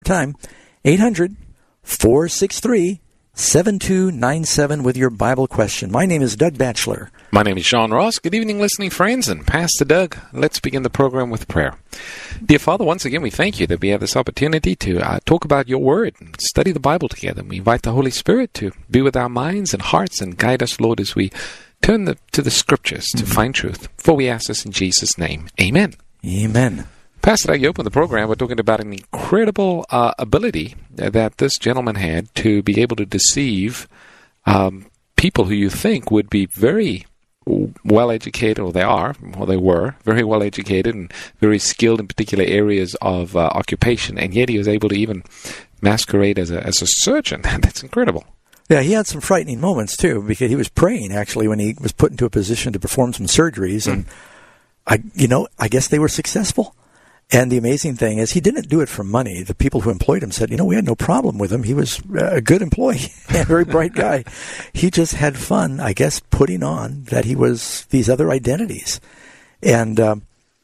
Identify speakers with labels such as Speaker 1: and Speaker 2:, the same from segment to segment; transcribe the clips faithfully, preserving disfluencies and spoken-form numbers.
Speaker 1: time, eight hundred, four six three, seven two nine seven with your Bible question. My name is Doug Batchelor.
Speaker 2: My name is Sean Ross. Good evening, listening friends, and Pastor Doug. Let's begin the program with prayer. Dear Father, once again, we thank you that we have this opportunity to uh, talk about your word and study the Bible together. We invite the Holy Spirit to be with our minds and hearts and guide us, Lord, as we turn the, to the Scriptures to mm-hmm. find truth. For we ask this in Jesus' name. Amen.
Speaker 1: Amen.
Speaker 2: Pastor Doug, you opened the program. We're talking about an incredible uh, ability that this gentleman had to be able to deceive um, people who you think would be very well educated, or they are, or they were, very well educated and very skilled in particular areas of uh, occupation, and yet he was able to even masquerade as a as a surgeon. That's incredible.
Speaker 1: Yeah, he had some frightening moments too, because he was praying actually when he was put into a position to perform some surgeries, and mm. I, you know, I guess they were successful. And the amazing thing is he didn't do it for money. The people who employed him said, you know, we had no problem with him. He was a good employee and a very bright guy. He just had fun, I guess, putting on that he was these other identities. And, um,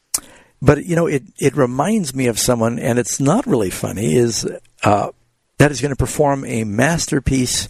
Speaker 1: but, you know, it, it reminds me of someone, and it's not really funny, is uh, that is going to perform a masterpiece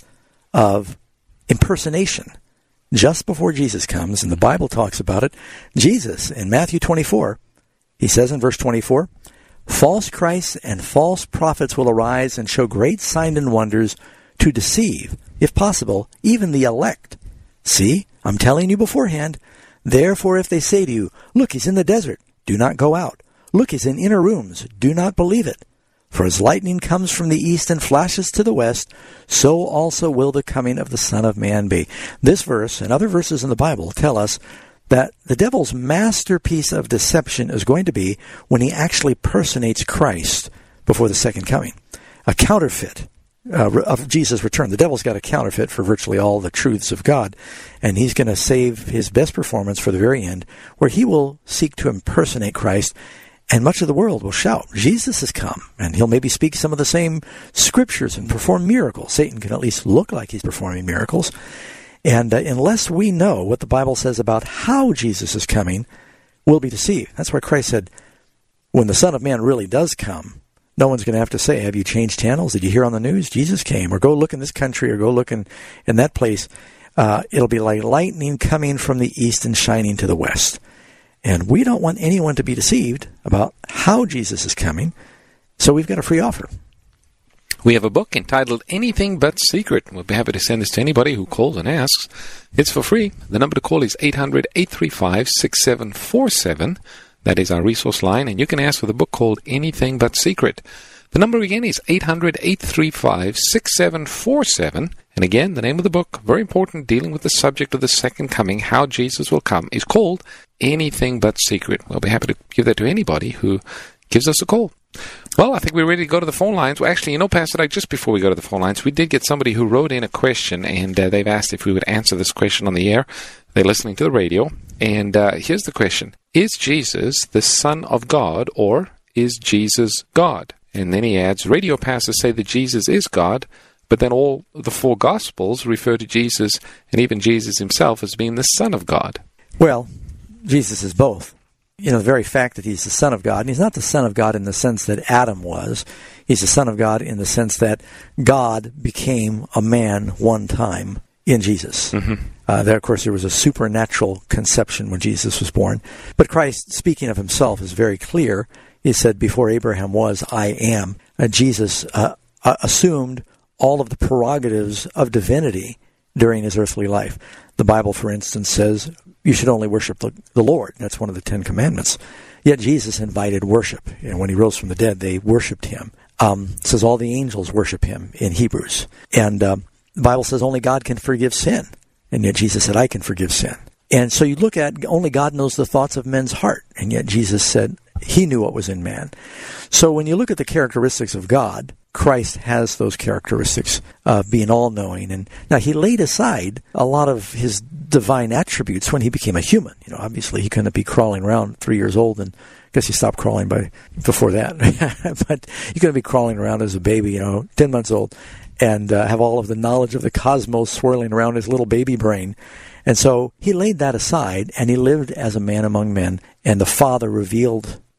Speaker 1: of impersonation just before Jesus comes. And the Bible talks about it. Jesus, in Matthew twenty-four, he says in verse twenty-four, false Christs and false prophets will arise and show great signs and wonders to deceive, if possible, even the elect. See, I'm telling you beforehand. Therefore, if they say to you, look, he's in the desert, do not go out. Look, he's in inner rooms, do not believe it. For as lightning comes from the east and flashes to the west, so also will the coming of the Son of Man be. This verse and other verses in the Bible tell us that the devil's masterpiece of deception is going to be when he actually personates Christ before the second coming. A counterfeit uh, of Jesus' return. The devil's got a counterfeit for virtually all the truths of God, and he's going to save his best performance for the very end, where he will seek to impersonate Christ, and much of the world will shout, Jesus has come, and he'll maybe speak some of the same scriptures and perform miracles. Satan can at least look like he's performing miracles. And uh, unless we know what the Bible says about how Jesus is coming, we'll be deceived. That's why Christ said, when the Son of Man really does come, no one's going to have to say, have you changed channels? Did you hear on the news? Jesus came. Or go look in this country, or go look in, in that place. Uh, it'll be like lightning coming from the east and shining to the west. And we don't want anyone to be deceived about how Jesus is coming, so we've got a free offer.
Speaker 2: We have a book entitled Anything But Secret. We'll be happy to send this to anybody who calls and asks. It's for free. The number to call is eight hundred, eight three five, six seven four seven. That is our resource line, and you can ask for the book called Anything But Secret. The number again is eight hundred, eight three five, six seven four seven. And again, the name of the book, very important, dealing with the subject of the second coming, how Jesus will come, is called Anything But Secret. We'll be happy to give that to anybody who gives us a call. Well, I think we're ready to go to the phone lines. Well, actually, you know, Pastor Doug, just before we go to the phone lines, we did get somebody who wrote in a question, and uh, they've asked if we would answer this question on the air. They're listening to the radio, and uh, here's the question. Is Jesus the Son of God, or is Jesus God? And then he adds, radio pastors say that Jesus is God, but then all the four Gospels refer to Jesus, and even Jesus himself, as being the Son of God.
Speaker 1: Well, Jesus is both. You know, the very fact that he's the Son of God, and he's not the Son of God in the sense that Adam was. He's the Son of God in the sense that God became a man one time in Jesus. Mm-hmm. Uh, there, of course, there was a supernatural conception when Jesus was born. But Christ, speaking of himself, is very clear. He said, before Abraham was, I am. Uh, Jesus uh, uh, assumed all of the prerogatives of divinity during his earthly life. The Bible, for instance, says you should only worship the, the Lord. That's one of the Ten Commandments. Yet Jesus invited worship. You know, when he rose from the dead, they worshipped him. Um, it says all the angels worship him in Hebrews. And um, the Bible says only God can forgive sin. And yet Jesus said, I can forgive sin. And so you look at, only God knows the thoughts of men's heart. And yet Jesus said he knew what was in man. So when you look at the characteristics of God, Christ has those characteristics of being all-knowing. And now he laid aside a lot of his divine attributes when he became a human. You know, obviously he couldn't be crawling around three years old, and I guess he stopped crawling by before that. But he couldn't be crawling around as a baby, you know, ten months old, and uh, have all of the knowledge of the cosmos swirling around his little baby brain. And so he laid that aside, and he lived as a man among men, and the Father revealed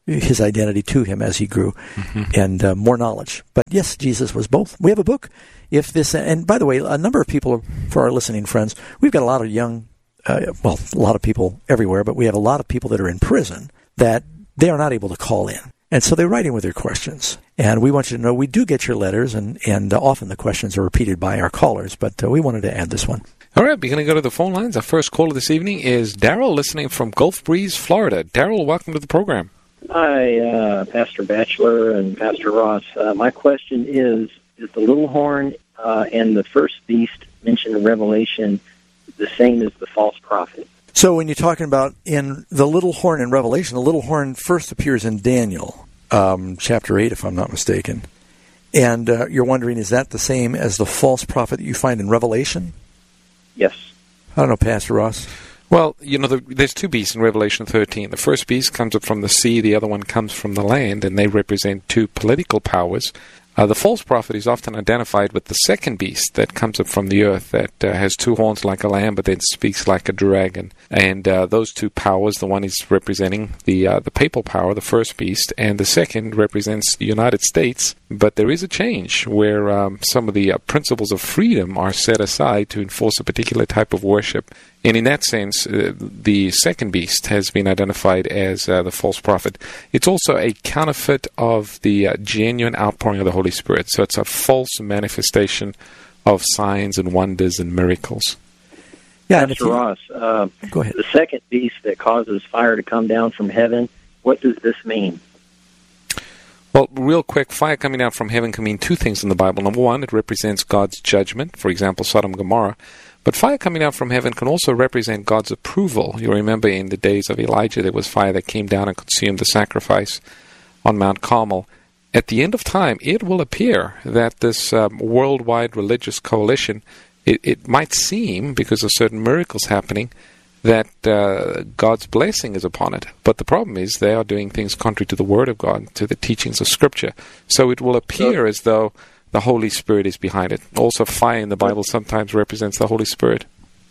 Speaker 1: his identity to him as he grew, mm-hmm. and uh, more knowledge. But yes, Jesus was both. We have a book. If this, and by the way, a number of people, for our listening friends, we've got a lot of young, uh, well, a lot of people everywhere, but we have a lot of people that are in prison that they are not able to call in. And so they're writing with their questions. And we want you to know we do get your letters, and, and uh, often the questions are repeated by our callers, but uh, we wanted to add this one.
Speaker 2: All right, we're going to go to the phone lines. Our first caller this evening is Daryl, listening from Gulf Breeze, Florida. Daryl, welcome to the program.
Speaker 3: Hi, uh, Pastor Batchelor and Pastor Ross. Uh, my question is, is the little horn uh, and the first beast mentioned in Revelation the same as the false prophet?
Speaker 1: So when you're talking about in the little horn in Revelation, the little horn first appears in Daniel, um, chapter eight, if I'm not mistaken. And uh, you're wondering, is that the same as the false prophet that you find in Revelation?
Speaker 3: Yes.
Speaker 1: I don't know, Pastor Ross.
Speaker 2: Well, you know, the, there's two beasts in Revelation thirteen. The first beast comes up from the sea, the other one comes from the land, and they represent two political powers. Uh, the false prophet is often identified with the second beast that comes up from the earth that uh, has two horns like a lamb but then speaks like a dragon. And uh, those two powers, the one is representing the uh, the papal power, the first beast, and the second represents the United States. But there is a change where um, some of the uh, principles of freedom are set aside to enforce a particular type of worship. And in that sense, uh, the second beast has been identified as uh, the false prophet. It's also a counterfeit of the uh, genuine outpouring of the Holy Spirit. So it's a false manifestation of signs and wonders and miracles.
Speaker 1: Yeah,
Speaker 3: Pastor Ross, uh,
Speaker 1: go ahead.
Speaker 3: The second beast that causes fire to come down from heaven, what does this mean?
Speaker 2: Well, real quick, fire coming down from heaven can mean two things in the Bible. Number one, it represents God's judgment, for example, Sodom and Gomorrah. But fire coming down from heaven can also represent God's approval. You remember in the days of Elijah, there was fire that came down and consumed the sacrifice on Mount Carmel. At the end of time, it will appear that this um, worldwide religious coalition, it, it might seem, because of certain miracles happening, that uh, God's blessing is upon it. But the problem is they are doing things contrary to the Word of God, to the teachings of Scripture. So it will appear as though the Holy Spirit is behind it. Also, fire in the Bible sometimes represents the Holy Spirit.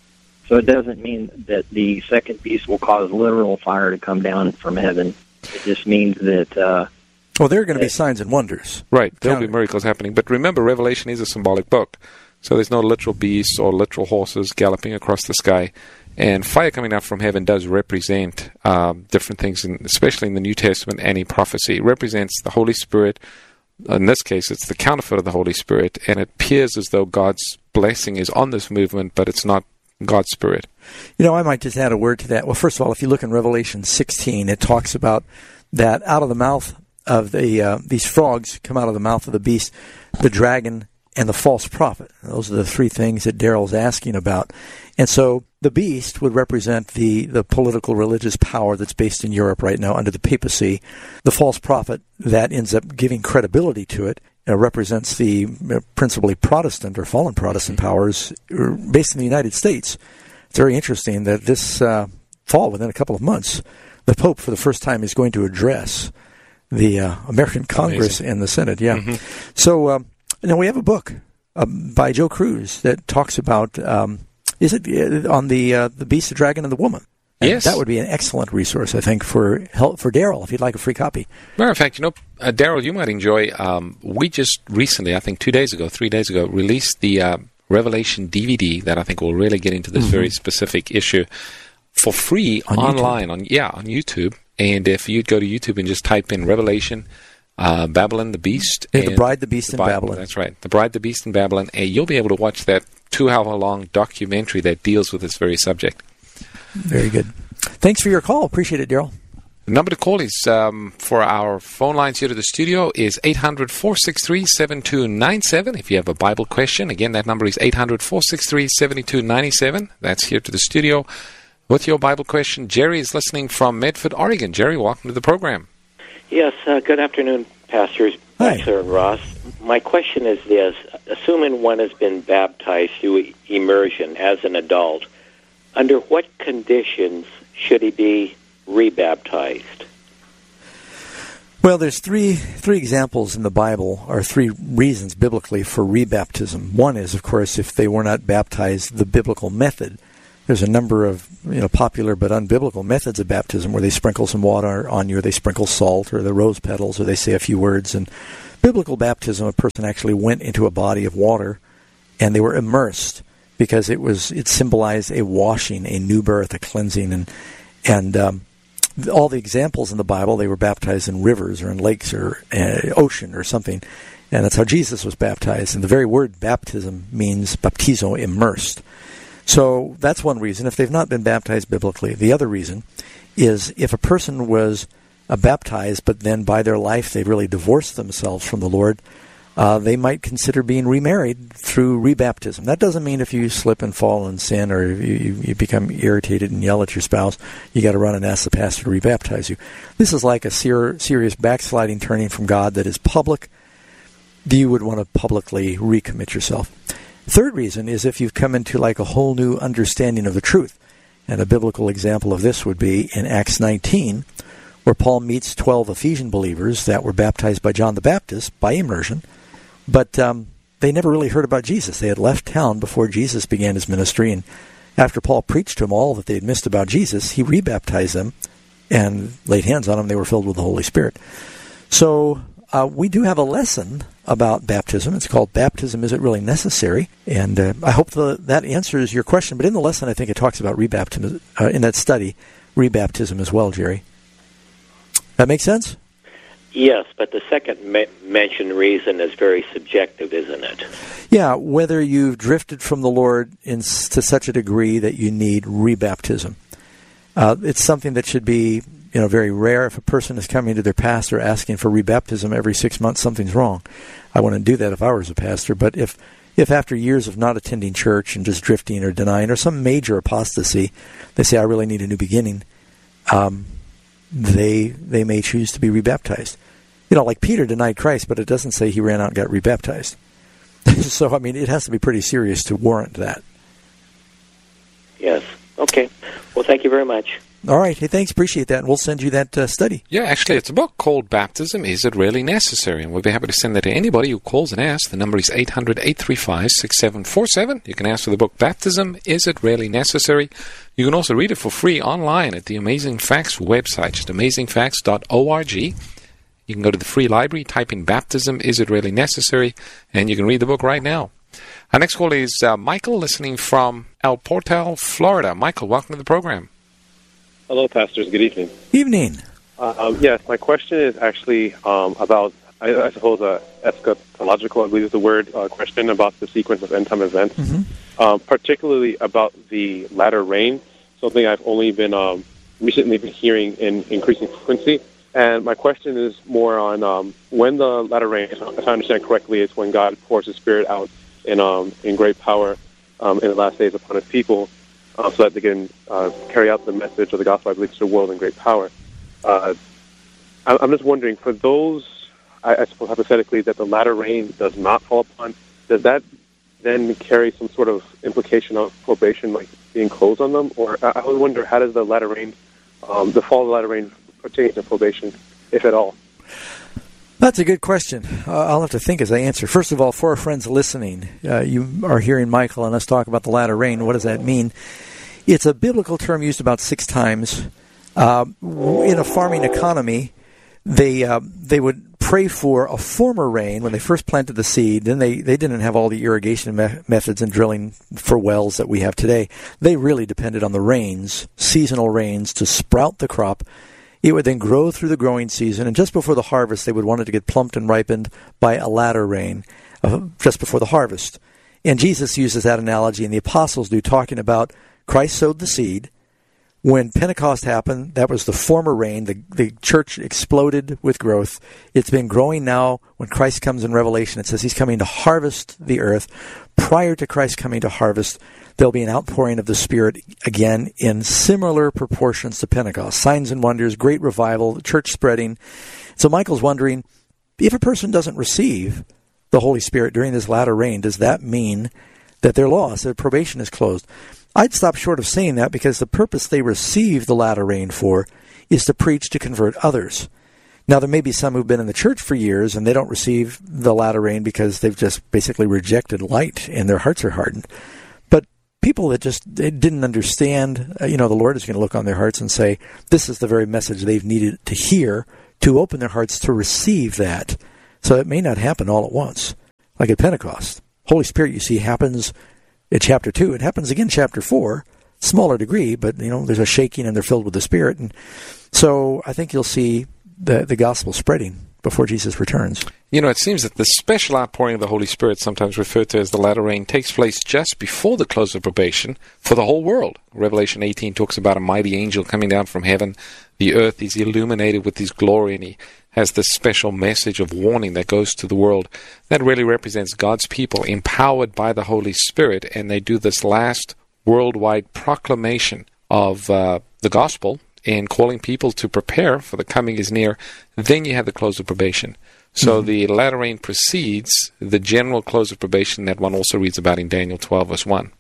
Speaker 3: So it doesn't mean that the second beast will cause literal fire to come down from heaven. It just means that... Uh,
Speaker 1: well, there are going to be signs and wonders.
Speaker 2: Right, there'll be miracles happening. But remember, Revelation is a symbolic book. So there's no literal beasts or literal horses galloping across the sky. And fire coming out from heaven does represent um, different things, in, especially in the New Testament and in prophecy. It represents the Holy Spirit. In this case, it's the counterfeit of the Holy Spirit, and it appears as though God's blessing is on this movement, but it's not God's Spirit.
Speaker 1: You know, I might just add a word to that. Well, first of all, if you look in Revelation sixteen, it talks about that out of the mouth of the uh, these frogs come out of the mouth of the beast, the dragon, and the false prophet. Those are the three things that Daryl's asking about. And so the beast would represent the, the political religious power that's based in Europe right now under the papacy. The false prophet that ends up giving credibility to it uh, represents the uh, principally Protestant or fallen Protestant powers uh, based in the United States. It's very interesting that this uh, fall, within a couple of months, the Pope for the first time is going to address the uh, American Congress Amazing. and the Senate. Yeah. Mm-hmm. So um, now we have a book uh, by Joe Cruz that talks about... Um, Is it on the uh, the beast, the dragon, and the woman? And
Speaker 2: yes.
Speaker 1: That would be an excellent resource, I think, for help for Daryl, if you'd like a free copy.
Speaker 2: Matter of fact, you know, uh, Daryl, you might enjoy, um, we just recently, I think two days ago, three days ago, released the uh, Revelation D V D that I think will really get into this mm-hmm. very specific issue for free
Speaker 1: on
Speaker 2: online.
Speaker 1: YouTube.
Speaker 2: on Yeah, on YouTube. And if you'd go to YouTube and just type in Revelation, uh, Babylon, the Beast.
Speaker 1: Yeah,
Speaker 2: and
Speaker 1: the Bride, the Beast,
Speaker 2: the
Speaker 1: and
Speaker 2: Bible,
Speaker 1: Babylon.
Speaker 2: That's right. The Bride, the Beast, and Babylon. And you'll be able to watch that two-hour-long documentary that deals with this very subject.
Speaker 1: Very good. Thanks for your call. Appreciate it, Daryl.
Speaker 2: The number to call is um, for our phone lines here to the studio is eight hundred, four six three, seven two nine seven. If you have a Bible question, again, that number is eight hundred, four six three, seven two nine seven. That's here to the studio with your Bible question. Jerry is listening from Medford, Oregon. Jerry, welcome to the program.
Speaker 4: Yes, uh, good afternoon, Pastors Baxter and Ross. My question is this. Assuming one has been baptized through immersion as an adult, under what conditions should he be rebaptized?
Speaker 1: Well, there's three three examples in the Bible, or three reasons biblically for rebaptism. One is, of course, if they were not baptized the biblical method. there's a number of you know popular but unbiblical methods of baptism where they sprinkle some water on you, or they sprinkle salt, or the rose petals, or they say a few words. And biblical baptism, a person actually went into a body of water, and they were immersed because it was it symbolized a washing, a new birth, a cleansing, and and um, all the examples in the Bible, they were baptized in rivers or in lakes or uh, ocean or something. And that's how Jesus was baptized. And the very word baptism means baptizo, immersed. So that's one reason, if they've not been baptized biblically. The other reason is if a person was uh, baptized, but then by their life they've really divorced themselves from the Lord, uh, they might consider being remarried through rebaptism. That doesn't mean if you slip and fall and sin, or if you, you become irritated and yell at your spouse, you got to run and ask the pastor to rebaptize you. This is like a ser- serious backsliding, turning from God that is public. You would want to publicly recommit yourself. Third reason is if you've come into like a whole new understanding of the truth. And a biblical example of this would be in Acts nineteen, where Paul meets twelve Ephesian believers that were baptized by John the Baptist by immersion, but um, they never really heard about Jesus. They had left town before Jesus began his ministry, and after Paul preached to them all that they had missed about Jesus, he rebaptized them and laid hands on them. They were filled with the Holy Spirit. So uh, we do have a lesson about baptism. It's called Baptism, Is It Really Necessary? And uh, I hope the, that answers your question. But in the lesson, I think it talks about rebaptism, uh, in that study, rebaptism as well, Jerry. That make sense?
Speaker 4: Yes, but the second me- mentioned reason is very subjective, isn't it?
Speaker 1: Yeah, whether you've drifted from the Lord in, to such a degree that you need rebaptism. Uh, it's something that should be you know, very rare. If a person is coming to their pastor asking for rebaptism every six months, something's wrong. I wouldn't do that if I was a pastor. But if, if after years of not attending church and just drifting or denying or some major apostasy, they say, I really need a new beginning, um, they they may choose to be rebaptized. You know, like Peter denied Christ, but it doesn't say he ran out and got rebaptized. So, I mean, it has to be pretty serious to warrant that.
Speaker 4: Yes. Okay. Well, thank you very much.
Speaker 1: All right. Hey, thanks. Appreciate that. And we'll send you that uh, study.
Speaker 2: Yeah, actually, it's a book called Baptism, Is It Really Necessary? And we'll be happy to send that to anybody who calls and asks. The number is eight hundred, eight three five, six seven four seven. You can ask for the book Baptism, Is It Really Necessary? You can also read it for free online at the Amazing Facts website, just amazing facts dot org. You can go to the free library, type in Baptism, Is It Really Necessary? And you can read the book right now. Our next call is uh, Michael, listening from El Portal, Florida. Michael, welcome to the program.
Speaker 5: Hello, pastors. Good evening.
Speaker 1: Evening.
Speaker 5: Uh, um, yes, my question is actually um, about, I, I suppose, a eschatological, I believe is the word, uh, question about the sequence of end-time events, mm-hmm. um, particularly about the latter rain, something I've only been um, recently been hearing in increasing frequency. And my question is more on um, when the latter rain, if I understand correctly, is when God pours His Spirit out in um, in great power um, in the last days upon His people, uh, so that they can uh, carry out the message of the gospel, I believe, to the world in great power. Uh, I'm just wondering, for those, I, I suppose hypothetically, that the latter rain does not fall upon, does that then carry some sort of implication of probation, like being closed on them? Or I, I would wonder, how does the latter rain, um, the fall of the latter rain, pertain to probation, if at all?
Speaker 1: That's a good question. Uh, I'll have to think as I answer. First of all, for our friends listening, uh, you are hearing Michael and us talk about the latter rain. What does that mean? It's a biblical term used about six times. Uh, in a farming economy, they uh, they would pray for a former rain when they first planted the seed. Then they, they didn't have all the irrigation me- methods and drilling for wells that we have today. They really depended on the rains, seasonal rains, to sprout the crop. It would then grow through the growing season, and just before the harvest, they would want it to get plumped and ripened by a latter rain, uh, just before the harvest. And Jesus uses that analogy, and the apostles do, talking about Christ sowed the seed. When Pentecost happened, that was the former rain. The, the church exploded with growth. It's been growing now. When Christ comes in Revelation, it says He's coming to harvest the earth. Prior to Christ coming to harvest, there'll be an outpouring of the Spirit again in similar proportions to Pentecost. Signs and wonders, great revival, the church spreading. So Michael's wondering, if a person doesn't receive the Holy Spirit during this latter rain, does that mean that they're lost, that probation is closed? I'd stop short of saying that, because the purpose they receive the latter rain for is to preach to convert others. Now, there may be some who've been in the church for years and they don't receive the latter rain because they've just basically rejected light and their hearts are hardened. But people that just they didn't understand, uh, you know, the Lord is going to look on their hearts and say, this is the very message they've needed to hear to open their hearts to receive that. So it may not happen all at once, like at Pentecost. Holy Spirit, you see, happens in chapter two. It happens again in chapter four, smaller degree, but, you know, there's a shaking and they're filled with the Spirit. And so I think you'll see the, the gospel spreading before Jesus returns.
Speaker 2: You know, it seems that the special outpouring of the Holy Spirit, sometimes referred to as the latter rain, takes place just before the close of probation for the whole world. Revelation eighteen talks about a mighty angel coming down from heaven. The earth is illuminated with his glory, and he has this special message of warning that goes to the world. That really represents God's people empowered by the Holy Spirit, and they do this last worldwide proclamation of uh, the gospel and calling people to prepare for the coming is near. Then you have the close of probation. So mm-hmm. the latter rain precedes the general close of probation that one also reads about in Daniel twelve, verse one.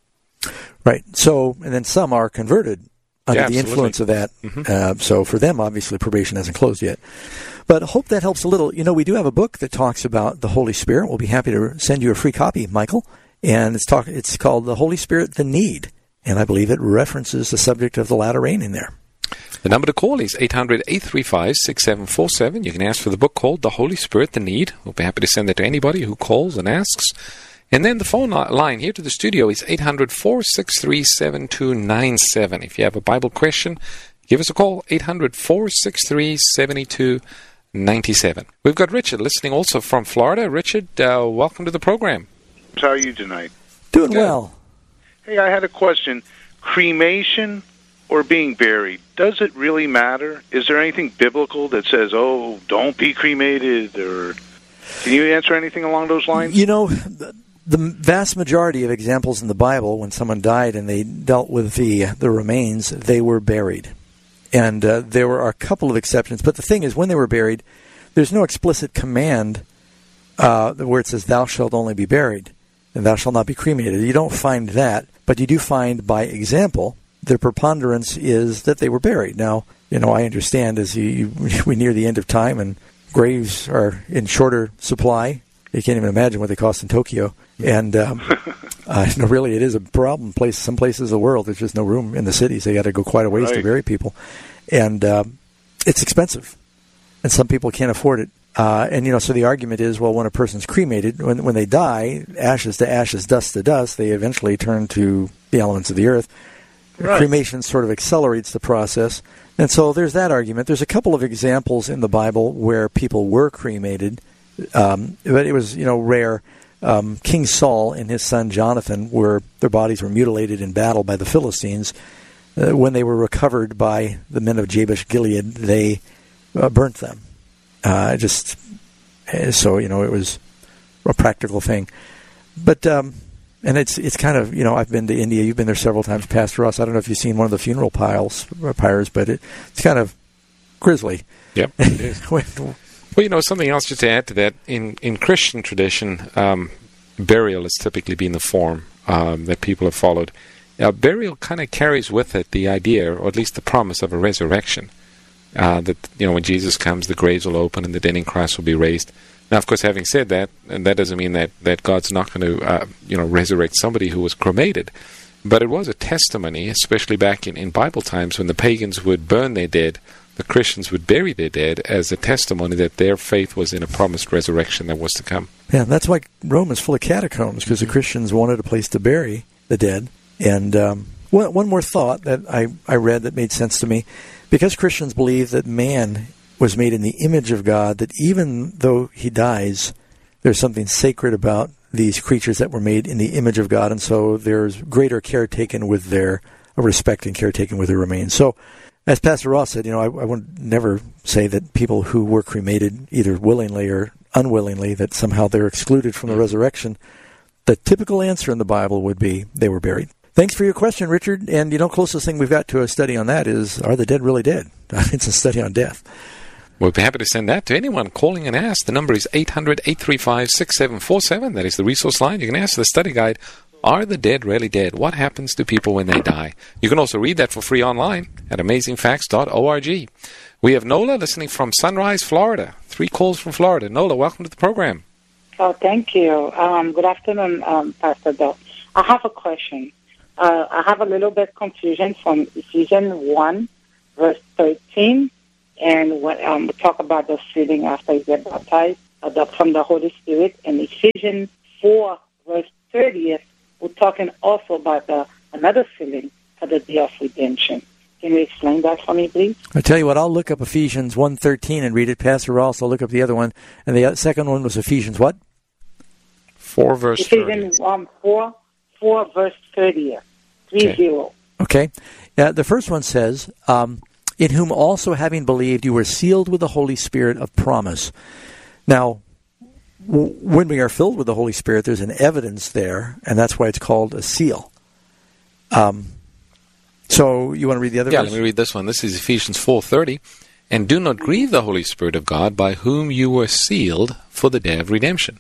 Speaker 1: Right. So, and then some are converted under
Speaker 2: yeah,
Speaker 1: the influence of that.
Speaker 2: Mm-hmm.
Speaker 1: Uh, so for them, obviously, probation hasn't closed yet. But I hope that helps a little. You know, we do have a book that talks about the Holy Spirit. We'll be happy to send you a free copy, Michael. And it's talk. It's called The Holy Spirit, the Need. And I believe it references the subject of the latter rain in there.
Speaker 2: The number to call is eight hundred, eight three five, six seven four seven. You can ask for the book called The Holy Spirit, the Need. We'll be happy to send that to anybody who calls and asks. And then the phone line here to the studio is eight hundred, four six three, seven two nine seven. If you have a Bible question, give us a call, eight hundred, four six three, seven two nine seven. We've got Richard listening also from Florida. Richard, uh, welcome to the program.
Speaker 6: How are you tonight?
Speaker 1: Doing
Speaker 2: Good.
Speaker 1: well.
Speaker 6: Hey, I had a question. Cremation or being buried, does it really matter? Is there anything biblical that says, oh, don't be cremated? Or can you answer anything along those lines?
Speaker 1: You know, the, the vast majority of examples in the Bible, when someone died and they dealt with the the remains, they were buried. And uh, there were a couple of exceptions. But the thing is, when they were buried, there's no explicit command uh, where it says, thou shalt only be buried, and thou shalt not be cremated. You don't find that, but you do find, by example, the preponderance is that they were buried. Now, you know, I understand as you, you, we near the end of time and graves are in shorter supply. You can't even imagine what they cost in Tokyo. And um, uh, no, really, it is a problem. Place, some places of the world, there's just no room in the cities. They got to go quite a ways
Speaker 6: right.
Speaker 1: to bury people. And um, it's expensive. And some people can't afford it. Uh, and, you know, so the argument is, well, when a person's cremated, when when they die, ashes to ashes, dust to dust, they eventually turn to the elements of the earth. Right. Cremation sort of accelerates the process. And so there's that argument. There's a couple of examples in the Bible where people were cremated, um, but it was, you know, rare. Um, King Saul and his son Jonathan, were their bodies were mutilated in battle by the Philistines. Uh, when they were recovered by the men of Jabesh Gilead, they uh, burnt them. Uh, just so, you know, it was a practical thing. But um, and it's it's kind of, you know, I've been to India. You've been there several times, Pastor Ross. I don't know if you've seen one of the funeral piles, pyres, but it, it's kind of grisly.
Speaker 2: Yep, it is. Well, you know, something else just to add to that, in, in Christian tradition, um, burial has typically been the form um, that people have followed. Uh, burial kind of carries with it the idea, or at least the promise of a resurrection. Uh, that, you know, when Jesus comes, the graves will open and the dead in Christ will be raised. Now, of course, having said that, and that doesn't mean that, that God's not going to, uh, you know, resurrect somebody who was cremated. But it was a testimony, especially back in, in Bible times, when the pagans would burn their dead, the Christians would bury their dead as a testimony that their faith was in a promised resurrection that was to come.
Speaker 1: Yeah, that's why Rome is full of catacombs, because the Christians wanted a place to bury the dead. And um, one, one more thought that I, I read that made sense to me. Because Christians believe that man was made in the image of God, that even though he dies, there's something sacred about these creatures that were made in the image of God, and so there's greater care taken with their respect and care taken with their remains. So, as Pastor Ross said, you know, I, I would never say that people who were cremated, either willingly or unwillingly, that somehow they're excluded from the resurrection. The typical answer in the Bible would be they were buried. Thanks for your question, Richard. And, you know, closest thing we've got to a study on that is, are the dead really dead? It's a study on death.
Speaker 2: We'll be happy to send that to anyone calling and ask. The number is eight hundred, eight three five, six seven four seven. That is the resource line. You can ask the study guide, are the dead really dead? What happens to people when they die? You can also read that for free online at amazing facts dot org. We have Nola listening from Sunrise, Florida. Three calls from Florida. Nola, welcome to the program.
Speaker 7: Oh, thank you. Um, good afternoon, um, Pastor Bill. I have a question. uh, I have a little bit confusion from Ephesians one, verse thirteen, and when um, we talk about the sealing after you get baptized uh, the, from the Holy Spirit, and Ephesians four, verse thirty, we're talking also about the, another sealing for the day of redemption. Can you explain that for me, please?
Speaker 1: I'll tell you what, I'll look up Ephesians one thirteen and read it. Pastor Ross, I'll look up the other one. And the second one was Ephesians what?
Speaker 2: four, verse
Speaker 7: Ephesians
Speaker 2: thirty.
Speaker 7: um, four, four, verse thirty. Three
Speaker 2: Okay.
Speaker 7: zero.
Speaker 1: Okay. Uh, the first one says, um, in whom also having believed you were sealed with the Holy Spirit of promise. Now, w- when we are filled with the Holy Spirit, there's an evidence there, and that's why it's called a seal. Um. So you want to read the other
Speaker 2: Yeah,
Speaker 1: verse?
Speaker 2: let me read this one. This is Ephesians four thirty. And do not grieve the Holy Spirit of God, by whom you were sealed for the day of redemption.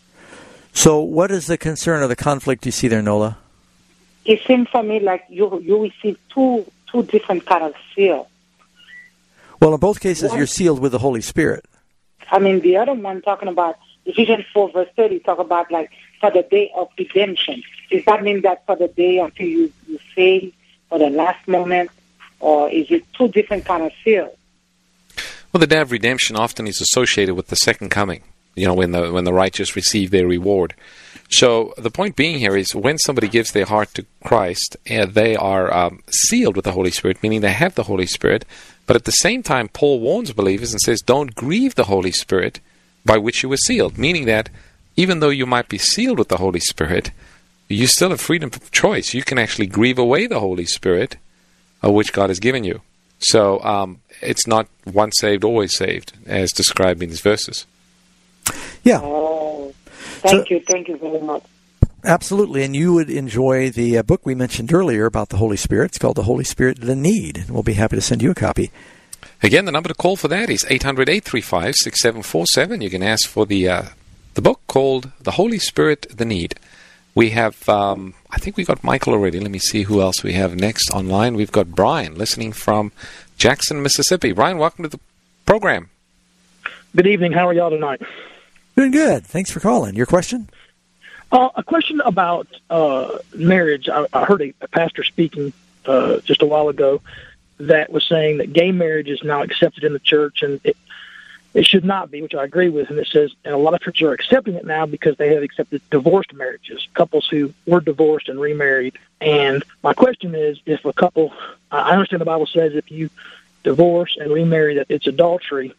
Speaker 1: So what is the concern or the conflict you see there, Nola?
Speaker 7: It seems for me like you you receive two two different kind of seal.
Speaker 1: Well, in both cases,
Speaker 7: One-
Speaker 1: you're sealed with the Holy Spirit.
Speaker 7: I mean, the other one talking about Ephesians four, verse thirty, talk about like for the day of redemption. Does that mean that for the day until you, you save, for the last moment, or is it two different kind of seals?
Speaker 2: Well, the day of redemption often is associated with the second coming, you know, when the when the righteous receive their reward. So the point being here is when somebody gives their heart to Christ, uh, they are um, sealed with the Holy Spirit, meaning they have the Holy Spirit. But at the same time, Paul warns believers and says, don't grieve the Holy Spirit by which you were sealed, meaning that even though you might be sealed with the Holy Spirit, you still have freedom of choice. You can actually grieve away the Holy Spirit, uh, which God has given you. So um, it's not once saved, always saved, as described in these verses.
Speaker 1: Yeah.
Speaker 7: Oh, thank
Speaker 1: So-
Speaker 7: you, thank you very much.
Speaker 1: Absolutely, and you would enjoy the uh, book we mentioned earlier about the Holy Spirit. It's called The Holy Spirit, The Need, and we'll be happy to send you a copy.
Speaker 2: Again, the number to call for that is eight hundred, eight three five, six seven four seven. You can ask for the uh, the book called The Holy Spirit, The Need. We have, um, I think we got Michael already. Let me see who else we have next online. We've got Brian listening from Jackson, Mississippi. Brian, welcome to the program.
Speaker 8: Good evening. How are y'all tonight?
Speaker 1: Doing good. Thanks for calling. Your question?
Speaker 8: Uh, a question about uh, marriage. I, I heard a, a pastor speaking uh, just a while ago that was saying that gay marriage is now accepted in the church, and it, it should not be, which I agree with. And it says, and a lot of churches are accepting it now because they have accepted divorced marriages, couples who were divorced and remarried. And my question is, if a couple, I understand the Bible says if you divorce and remarry that it's adultery.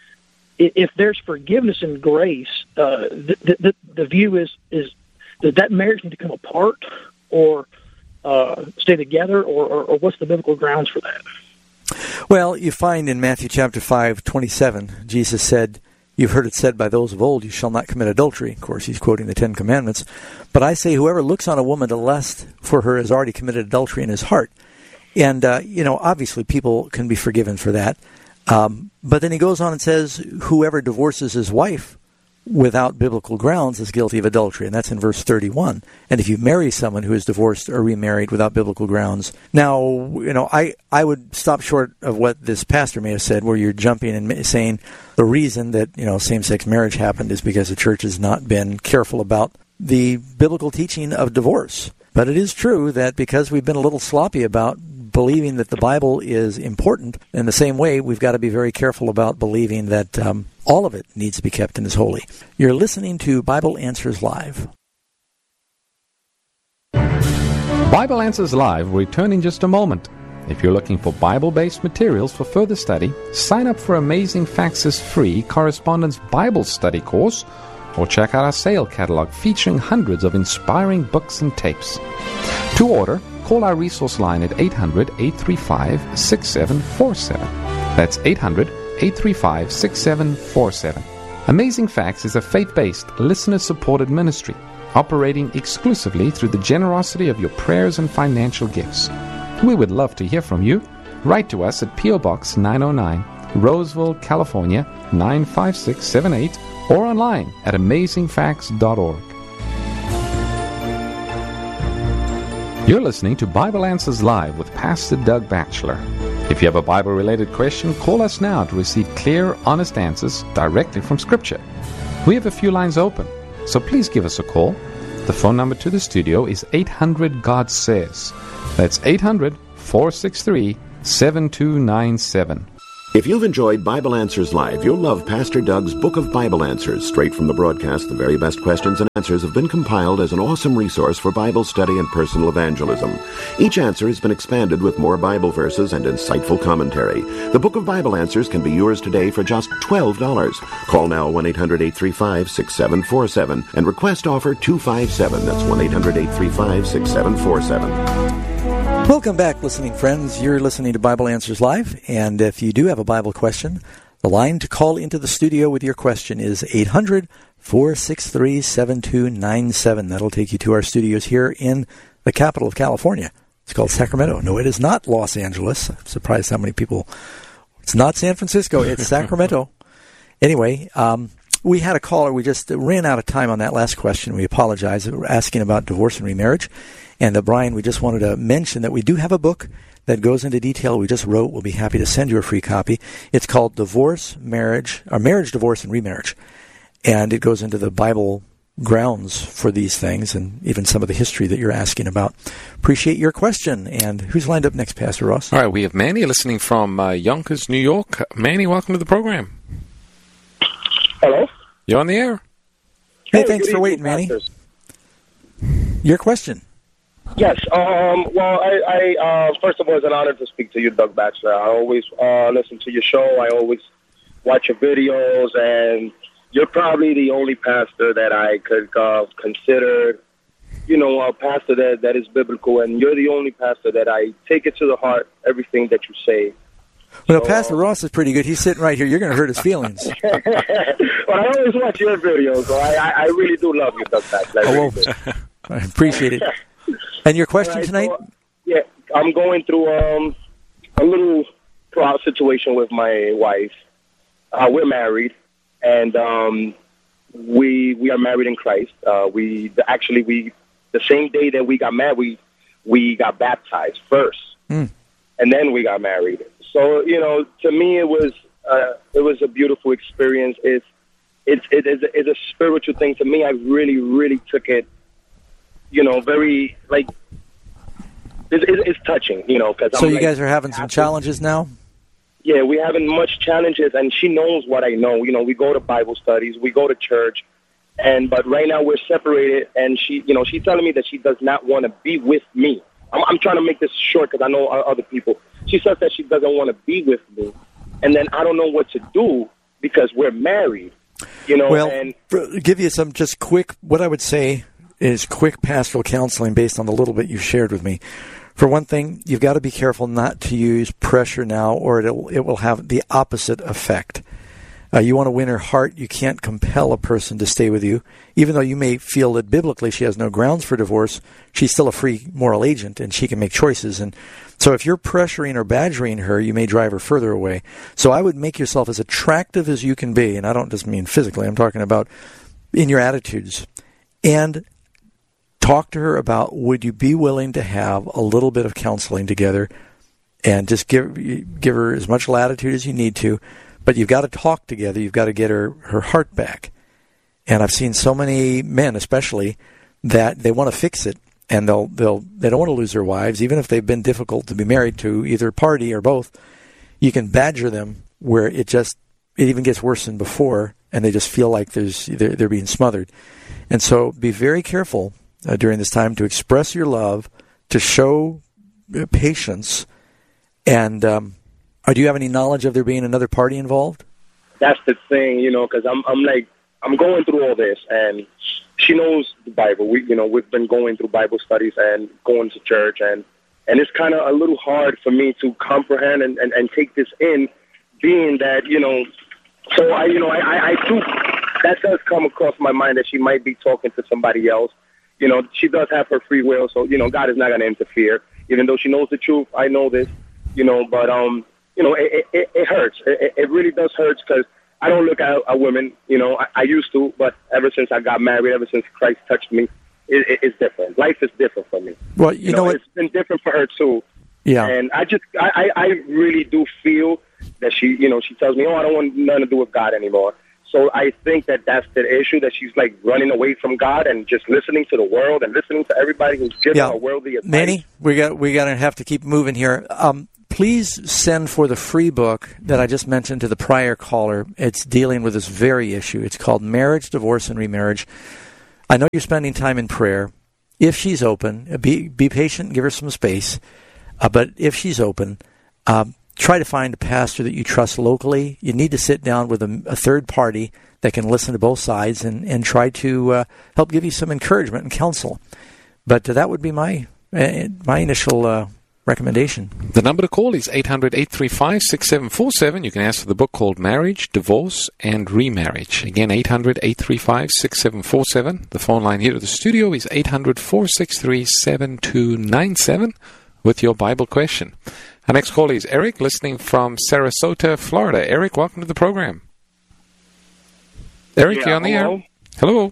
Speaker 8: If there's forgiveness and grace, uh, the, the, the view is, is does that marriage need to come apart or uh, stay together, or, or, or what's the biblical grounds for that?
Speaker 1: Well, you find in Matthew chapter five, twenty-seven, Jesus said, you've heard it said by those of old, you shall not commit adultery. Of course, he's quoting the Ten Commandments. But I say, whoever looks on a woman to lust for her has already committed adultery in his heart. And, uh, you know, obviously people can be forgiven for that. Um, but then he goes on and says, whoever divorces his wife without biblical grounds is guilty of adultery. And that's in verse thirty-one. And if you marry someone who is divorced or remarried without biblical grounds. Now, you know, I, I would stop short of what this pastor may have said, where you're jumping and saying the reason that, you know, same-sex marriage happened is because the church has not been careful about the biblical teaching of divorce. But it is true that because we've been a little sloppy about believing that the Bible is important, in the same way, we've got to be very careful about believing that um, all of it needs to be kept and is holy. You're listening to Bible Answers Live.
Speaker 9: Bible Answers Live will return in just a moment. If you're looking for Bible-based materials for further study, sign up for Amazing Facts' free Correspondence Bible Study course, or check out our sale catalog featuring hundreds of inspiring books and tapes. To order, call our resource line at eight hundred, eight three five, six seven four seven. That's eight hundred, eight three five, six seven four seven. Amazing Facts is a faith-based, listener-supported ministry operating exclusively through the generosity of your prayers and financial gifts. We would love to hear from you. Write to us at P O Box nine oh nine, Roseville, California nine five six seven eight, or online at amazing facts dot org. You're listening to Bible Answers Live with Pastor Doug Batchelor. If you have a Bible-related question, call us now to receive clear, honest answers directly from Scripture. We have a few lines open, so please give us a call. The phone number to the studio is eight hundred God Says. That's eight hundred, four six three, seven two nine seven.
Speaker 10: If you've enjoyed Bible Answers Live, you'll love Pastor Doug's Book of Bible Answers. Straight from the broadcast, the very best questions and answers have been compiled as an awesome resource for Bible study and personal evangelism. Each answer has been expanded with more Bible verses and insightful commentary. The Book of Bible Answers can be yours today for just twelve dollars. Call now one eight hundred, eight three five, six seven four seven and request offer two five seven. That's one eight hundred, eight three five, six seven four seven.
Speaker 1: Welcome back, listening friends. You're listening to Bible Answers Live, and if you do have a Bible question, the line to call into the studio with your question is eight hundred, four six three, seven two nine seven. That'll take you to our studios here in the capital of California. It's called Sacramento. No, it is not Los Angeles. I'm surprised how many people... It's not San Francisco. It's Sacramento. Anyway, um, we had a caller. We just ran out of time on that last question. We apologize. We're asking about divorce and remarriage. And, uh, Brian, we just wanted to mention that we do have a book that goes into detail. We just wrote. We'll be happy to send you a free copy. It's called Divorce, Marriage, or Marriage, Divorce, and Remarriage. And it goes into the Bible grounds for these things and even some of the history that you're asking about. Appreciate your question. And who's lined up next, Pastor Ross?
Speaker 2: All right, we have Manny listening from uh, Yonkers, New York. Manny, welcome to the program.
Speaker 11: Hello?
Speaker 2: You're on the air.
Speaker 1: Hey, hey thanks for waiting, Manny. Your question.
Speaker 11: Yes. Um, well, I, I uh, first of all, it's an honor to speak to you, Doug Batchelor. I always uh, listen to your show. I always watch your videos, and you're probably the only pastor that I could uh, consider, you know, a pastor that, that is biblical, and you're the only pastor that I take it to the heart, everything that you say.
Speaker 1: Well,
Speaker 11: so,
Speaker 1: Pastor Ross is pretty good. He's sitting right here. You're going to hurt his feelings.
Speaker 11: Well, I always watch your videos, so I, I, I really do love you, Doug Batchelor. I, really
Speaker 1: oh, I appreciate it. And your question right, tonight?
Speaker 11: So, yeah, I'm going through um, a little trial situation with my wife. Uh, we're married, and um, we we are married in Christ. Uh, we actually we the same day that we got married, we, we got baptized first, mm. and then we got married. So you know, to me, it was uh, it was a beautiful experience. It's it's it is a, it's a spiritual thing to me. I really really took it. You know, very, like, it's, it's touching, you know. Cause
Speaker 1: so
Speaker 11: I'm
Speaker 1: you
Speaker 11: like,
Speaker 1: guys are having some challenges now?
Speaker 11: Yeah, we're having much challenges, and she knows what I know. You know, we go to Bible studies, we go to church, and but right now we're separated, and she, you know, she's telling me that she does not want to be with me. I'm, I'm trying to make this short because I know other people. She says that she doesn't want to be with me, and then I don't know what to do because we're married, you know.
Speaker 1: Well,
Speaker 11: and
Speaker 1: for, give you some just quick, what I would say is quick pastoral counseling based on the little bit you shared with me. For one thing, you've got to be careful not to use pressure now, or it'll, it will have the opposite effect. Uh, you want to win her heart. You can't compel a person to stay with you. Even though you may feel that biblically she has no grounds for divorce, she's still a free moral agent, and she can make choices. And so if you're pressuring or badgering her, you may drive her further away. So I would make yourself as attractive as you can be, and I don't just mean physically. I'm talking about in your attitudes. And talk to her about, would you be willing to have a little bit of counseling together and just give give her as much latitude as you need to, but you've got to talk together. You've got to get her, her heart back. And I've seen so many men, especially, that they want to fix it, and they'll they'll they don't want to lose their wives, even if they've been difficult to be married to, either party or both. You can badger them where it just it even gets worse than before, and they just feel like there's they're, they're being smothered. And so, be very careful Uh, during this time to express your love, to show uh, patience, and um, uh, do you have any knowledge of there being another party involved?
Speaker 11: That's the thing, you know, because I'm I'm like I'm going through all this, and she knows the Bible. We you know we've been going through Bible studies and going to church, and and it's kind of a little hard for me to comprehend and, and, and take this in, being that you know. So I you know I, I, I do that does come across my mind that she might be talking to somebody else. You know, she does have her free will, so, you know, God is not going to interfere. Even though she knows the truth, I know this, you know, but, um, you know, it, it, it hurts. It, it really does hurt because I don't look at a woman, you know, I, I used to, but ever since I got married, ever since Christ touched me, it, it, it's different. Life is different for me.
Speaker 1: Well, you,
Speaker 11: you
Speaker 1: know,
Speaker 11: know
Speaker 1: what?
Speaker 11: It's been different for her, too.
Speaker 1: Yeah.
Speaker 11: And I just, I, I, I really do feel that she, you know, she tells me, oh, I don't want nothing to do with God anymore. So I think that that's the issue, that she's like running away from God and just listening to the world and listening to everybody who's giving
Speaker 1: yeah.
Speaker 11: her worldly advice.
Speaker 1: Manny, we got we got to have to keep moving here. Um, please send for the free book that I just mentioned to the prior caller. It's dealing with this very issue. It's called Marriage, Divorce, and Remarriage. I know you're spending time in prayer. If she's open, be be patient, give her some space. Uh, but if she's open, um, try to find a pastor that you trust locally. You need to sit down with a, a third party that can listen to both sides and, and try to uh, help give you some encouragement and counsel. But uh, that would be my uh, my initial uh, recommendation.
Speaker 2: The number to call is eight hundred, eight three five, six seven four seven. You can ask for the book called Marriage, Divorce, and Remarriage. Again, eight hundred, eight three five, six seven four seven. The phone line here at the studio is eight hundred, four six three, seven two nine seven with your Bible question. Our next call is Eric, listening from Sarasota, Florida. Eric, welcome to the program. Eric, yeah, you're on the
Speaker 12: hello?
Speaker 2: air. Hello.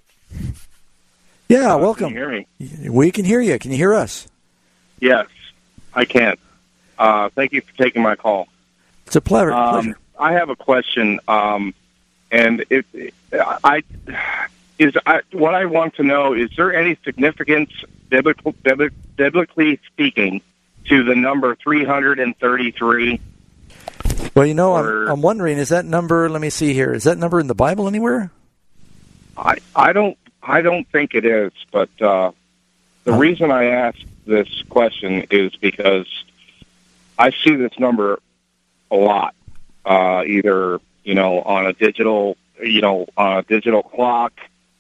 Speaker 1: Yeah,
Speaker 12: uh,
Speaker 1: welcome.
Speaker 12: Can you hear me?
Speaker 1: We can hear you. Can you hear us?
Speaker 12: Yes, I can. Uh, thank you for taking my call.
Speaker 1: It's a pleasure.
Speaker 12: Um,
Speaker 1: pleasure.
Speaker 12: I have a question, um, and it, I is I, what I want to know: is there any significance, biblical, biblically speaking, to the number three hundred thirty-three?
Speaker 1: Well, you know,
Speaker 12: or,
Speaker 1: I'm, I'm wondering, is that number, let me see here, is that number in the Bible anywhere?
Speaker 12: I, I don't I don't think it is, but uh, the
Speaker 1: huh?
Speaker 12: reason I ask this question is because I see this number a lot, uh, either, you know, on a digital, you know, on a digital clock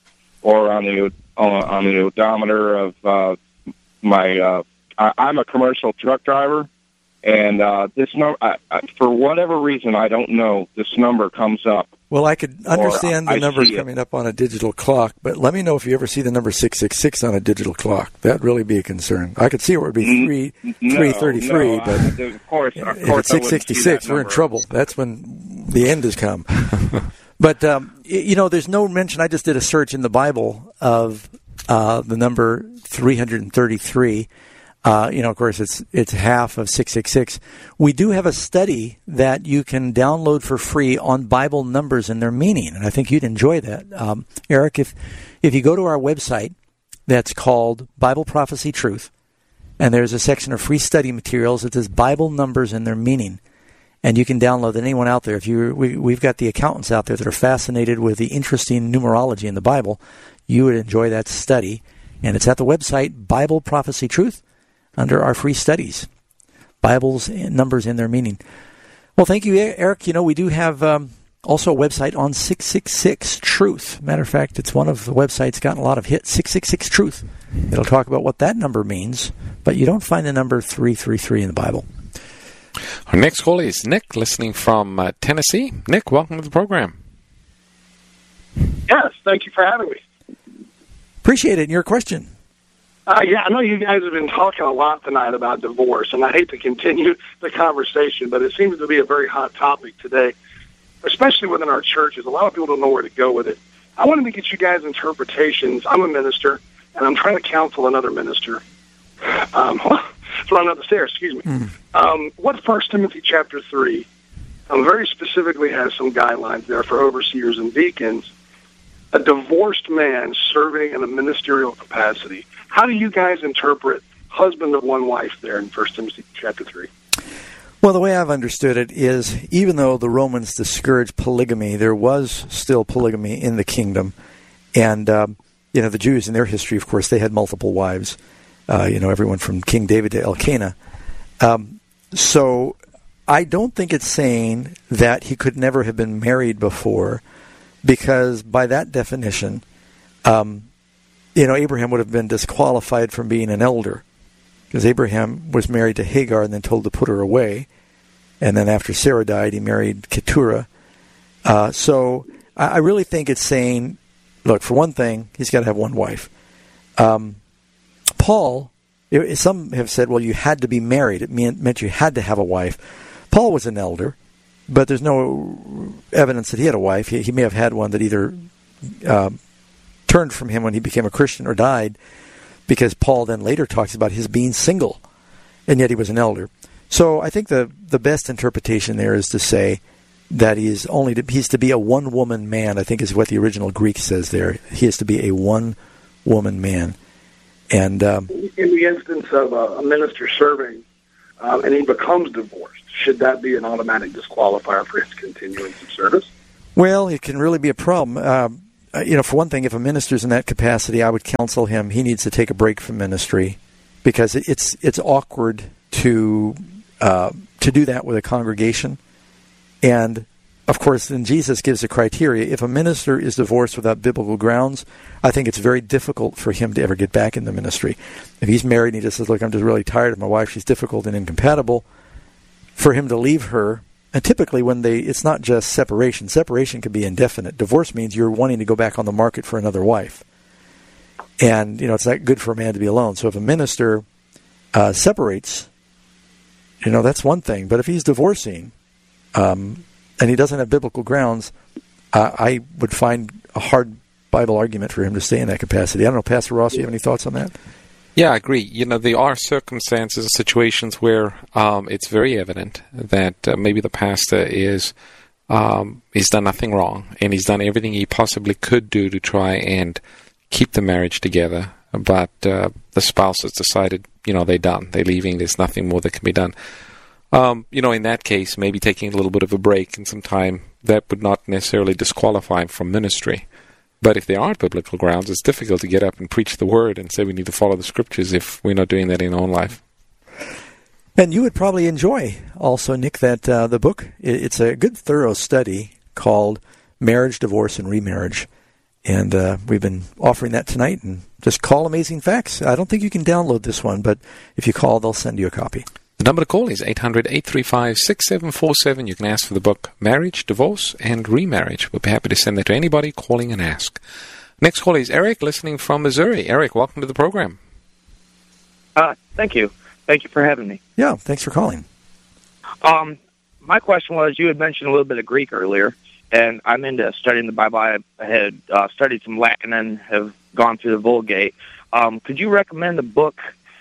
Speaker 12: or on the, on, on the odometer of uh, my, uh, I, I'm a commercial truck driver, and uh, this number, I, I, for whatever reason, I don't know, this number comes up.
Speaker 1: Well, I could understand the
Speaker 12: I
Speaker 1: number coming up on a digital clock, but let me know if you ever see the number six six six on a digital clock. That'd really be a concern. I could see where it would be three,
Speaker 12: no,
Speaker 1: three thirty-three,
Speaker 12: no,
Speaker 1: but
Speaker 12: I, of course, of course
Speaker 1: if it's six sixty-six, we're in trouble. That's when the end has come. But, um, you know, there's no mention. I just did a search in the Bible of uh, the number three hundred thirty-three. Uh, you know, of course, it's it's half of six six six. We do have a study that you can download for free on Bible numbers and their meaning, and I think you'd enjoy that. Um, Eric, if if you go to our website that's called Bible Prophecy Truth, and there's a section of free study materials that says Bible numbers and their meaning, and you can download anyone out there. If you we, we've got the accountants out there that are fascinated with the interesting numerology in the Bible, you would enjoy that study, and it's at the website Bible Prophecy Truth, under our free studies, Bibles and numbers and their meaning. Well, thank you, Eric. You know, we do have um, also a website on six six six Truth. Matter of fact, it's one of the websites gotten a lot of hits, six six six Truth. It'll talk about what that number means, but you don't find the number three three three in the Bible.
Speaker 2: Our next call is Nick, listening from uh, Tennessee. Nick, welcome to the program.
Speaker 13: Yes, thank you for having me.
Speaker 1: Appreciate it. And your question?
Speaker 13: Uh, yeah, I know you guys have been talking a lot tonight about divorce, and I hate to continue the conversation, but it seems to be a very hot topic today, especially within our churches. A lot of people don't know where to go with it. I wanted to get you guys' interpretations. I'm a minister, and I'm trying to counsel another minister. Um, run up the stairs, excuse me. Mm. Um, what First Timothy chapter three um, very specifically has some guidelines there for overseers and deacons. A divorced man serving in a ministerial capacity. How do you guys interpret husband of one wife there in First Timothy chapter three?
Speaker 1: Well, the way I've understood it is, even though the Romans discouraged polygamy, there was still polygamy in the kingdom. And, um, you know, the Jews in their history, of course, they had multiple wives. Uh, you know, everyone from King David to Elkanah. Um, so I don't think it's saying that he could never have been married before, because by that definition, um, you know, Abraham would have been disqualified from being an elder, because Abraham was married to Hagar and then told to put her away. And then after Sarah died, he married Keturah. Uh, so I, I really think it's saying, look, for one thing, he's got to have one wife. Um, Paul, it, some have said, well, you had to be married. It meant, meant you had to have a wife. Paul was an elder, but there's no evidence that he had a wife. He, he may have had one that either uh, turned from him when he became a Christian or died, because Paul then later talks about his being single, and yet he was an elder. So I think the, the best interpretation there is to say that he is only to, he's to be a one-woman man, I think is what the original Greek says there. He is to be a one-woman man. And um,
Speaker 13: in the instance of a, a minister serving um, and he becomes divorced, should that be an automatic disqualifier for his continuance of service?
Speaker 1: Well, it can really be a problem. Uh, you know, for one thing, if a minister's in that capacity, I would counsel him he needs to take a break from ministry, because it's it's awkward to uh, to do that with a congregation. And of course, then Jesus gives a criteria. If a minister is divorced without biblical grounds, I think it's very difficult for him to ever get back in the ministry. If he's married and he just says, look, I'm just really tired of my wife, she's difficult and incompatible, for him to leave her, and typically when they, it's not just separation. Separation can be indefinite. Divorce means you're wanting to go back on the market for another wife. And, you know, it's not good for a man to be alone. So if a minister uh, separates, you know, that's one thing. But if he's divorcing, um, and he doesn't have biblical grounds, uh, I would find a hard Bible argument for him to stay in that capacity. I don't know, Pastor Ross, do you have any thoughts on that?
Speaker 2: Yeah, I agree. You know, there are circumstances, situations where um, it's very evident that uh, maybe the pastor is um, he's done nothing wrong, and he's done everything he possibly could do to try and keep the marriage together, but uh, the spouse has decided, you know, they're done. They're leaving. There's nothing more that can be done. Um, you know, in that case, maybe taking a little bit of a break and some time, that would not necessarily disqualify him from ministry. But if there aren't biblical grounds, it's difficult to get up and preach the word and say we need to follow the scriptures if we're not doing that in our own life.
Speaker 1: And you would probably enjoy also, Nick, that uh, the book, it's a good, thorough study called Marriage, Divorce, and Remarriage. And uh, we've been offering that tonight. And just call Amazing Facts. I don't think you can download this one, but if you call, they'll send you a copy.
Speaker 2: The number to call is eight hundred, eight three five, six seven four seven. You can ask for the book Marriage, Divorce, and Remarriage. We'll be happy to send that to anybody calling and ask. Next call is Eric, listening from Missouri. Eric, welcome to the program.
Speaker 14: Uh, thank you. Thank you for having me.
Speaker 1: Yeah, thanks for calling.
Speaker 14: Um, my question was, you had mentioned a little bit of Greek earlier, and I'm into studying the Bible. I had uh, studied some Latin and have gone through the Vulgate. Um, could you recommend a book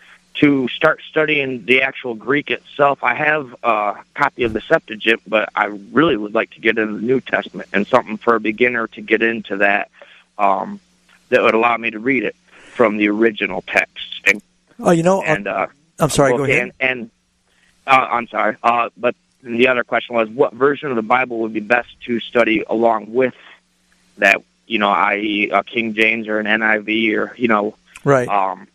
Speaker 14: to start studying the actual Greek itself? I have a copy of the Septuagint, but I really would like to get into the New Testament, and something for a beginner to get into that um, that would allow me to read it from the original text. And,
Speaker 1: oh, you know,
Speaker 14: and, uh,
Speaker 1: I'm sorry,
Speaker 14: okay,
Speaker 1: go ahead.
Speaker 14: And, and uh, I'm sorry, uh, but the other question was, what version of the Bible would be best to study along with that, you know, that is a King James or an N I V or, you know.
Speaker 1: Right.
Speaker 14: Um,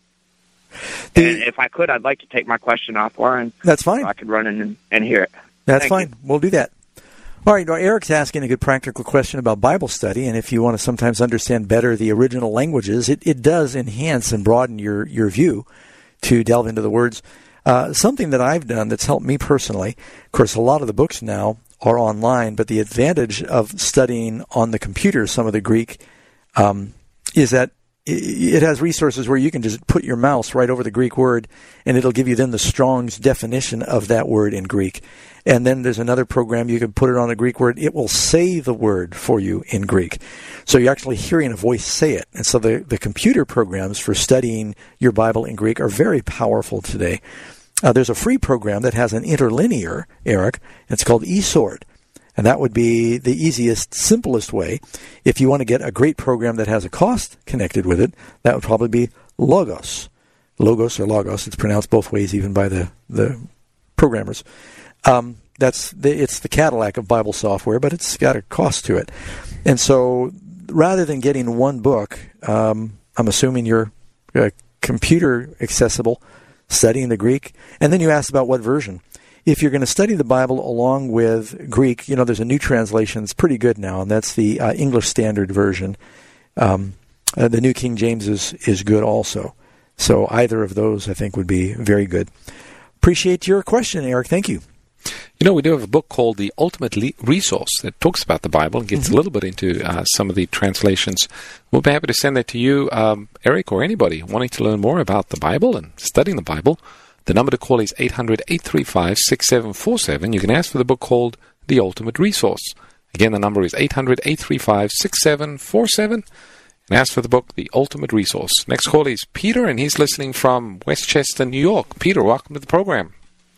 Speaker 14: The, and if I could, I'd like to take my question offline.
Speaker 1: That's fine.
Speaker 14: So I could run in and, and hear it.
Speaker 1: That's
Speaker 14: Thank
Speaker 1: fine.
Speaker 14: you.
Speaker 1: We'll do that. All right. Well, Eric's asking a good practical question about Bible study, and if you want to sometimes understand better the original languages, it, it does enhance and broaden your, your view to delve into the words. Uh, something that I've done that's helped me personally, of course, a lot of the books now are online, but the advantage of studying on the computer some of the Greek um, is that it has resources where you can just put your mouse right over the Greek word, and it'll give you then the Strong's definition of that word in Greek. And then there's another program you can put it on a Greek word. It will say the word for you in Greek. So you're actually hearing a voice say it. And so the, the computer programs for studying your Bible in Greek are very powerful today. Uh, there's a free program that has an interlinear, Eric. It's called eSword. And that would be the easiest, simplest way. If you want to get a great program that has a cost connected with it, that would probably be Logos. Logos or Logos, it's pronounced both ways even by the, the programmers. Um, that's the, it's the Cadillac of Bible software, but it's got a cost to it. And so rather than getting one book, um, I'm assuming you're uh, computer accessible, studying the Greek, and then you asked about what version. If you're going to study the Bible along with Greek, you know, there's a new translation that's pretty good now, and that's the uh, English Standard Version. Um, uh, the New King James is, is good also. So either of those, I think, would be very good. Appreciate your question, Eric. Thank you.
Speaker 2: You know, we do have a book called The Ultimate Le- Resource that talks about the Bible and gets mm-hmm. a little bit into uh, some of the translations. We'll be happy to send that to you, um, Eric, or anybody wanting to learn more about the Bible and studying the Bible. The number to call is eight hundred, eight three five, six seven four seven. You can ask for the book called The Ultimate Resource. Again, the number is eight hundred, eight three five, six seven four seven. And ask for the book, The Ultimate Resource. Next call is Peter, and he's listening from Westchester, New York. Peter, welcome to the program.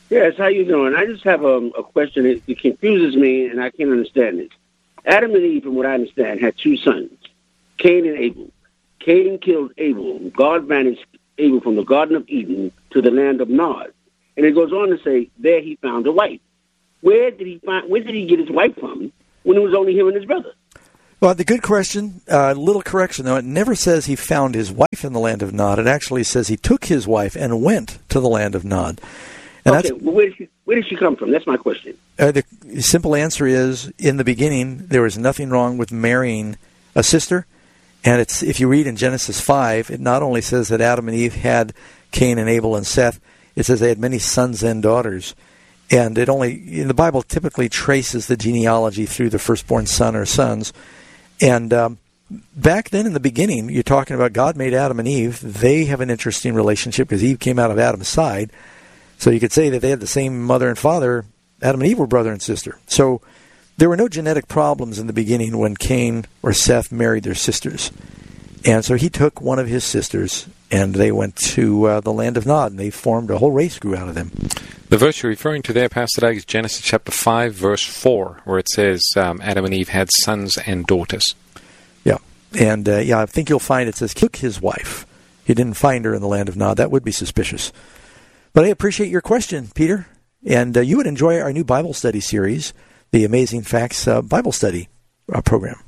Speaker 15: Yes, how you doing? I just have a, a question. It, it confuses me, and I can't understand it. Adam and Eve, from what I understand, had two sons, Cain and Abel. Cain killed Abel. God banished Abel from the Garden of Eden to the land of Nod. And it goes on to say, there he found a wife. Where did he find? Where did he get his wife from when it was only him and his brother?
Speaker 1: Well, the good question. A uh, little correction, though. It never says he found his wife in the land of Nod. It actually says he took his wife and went to the land of Nod. And
Speaker 15: okay, well, where, did she, where did she come from? That's my question.
Speaker 1: Uh, the simple answer is, in the beginning, there was nothing wrong with marrying a sister. And it's if you read in Genesis five, it not only says that Adam and Eve had Cain and Abel and Seth, it says they had many sons and daughters. And it only, in the Bible typically traces the genealogy through the firstborn son or sons. And um, back then in the beginning, you're talking about God made Adam and Eve. They have an interesting relationship because Eve came out of Adam's side. So you could say that they had the same mother and father. Adam and Eve were brother and sister. So there were no genetic problems in the beginning when Cain or Seth married their sisters. And so he took one of his sisters, and they went to uh, the land of Nod, and they formed a whole race grew out of them.
Speaker 2: The verse you're referring to there, Pastor Doug, is Genesis chapter five, verse four, where it says um, Adam and Eve had sons and daughters.
Speaker 1: Yeah, and uh, yeah, I think you'll find it says he took his wife. He didn't find her in the land of Nod. That would be suspicious. But I appreciate your question, Peter, and uh, you would enjoy our new Bible study series, the Amazing Facts uh, Bible Study uh, program.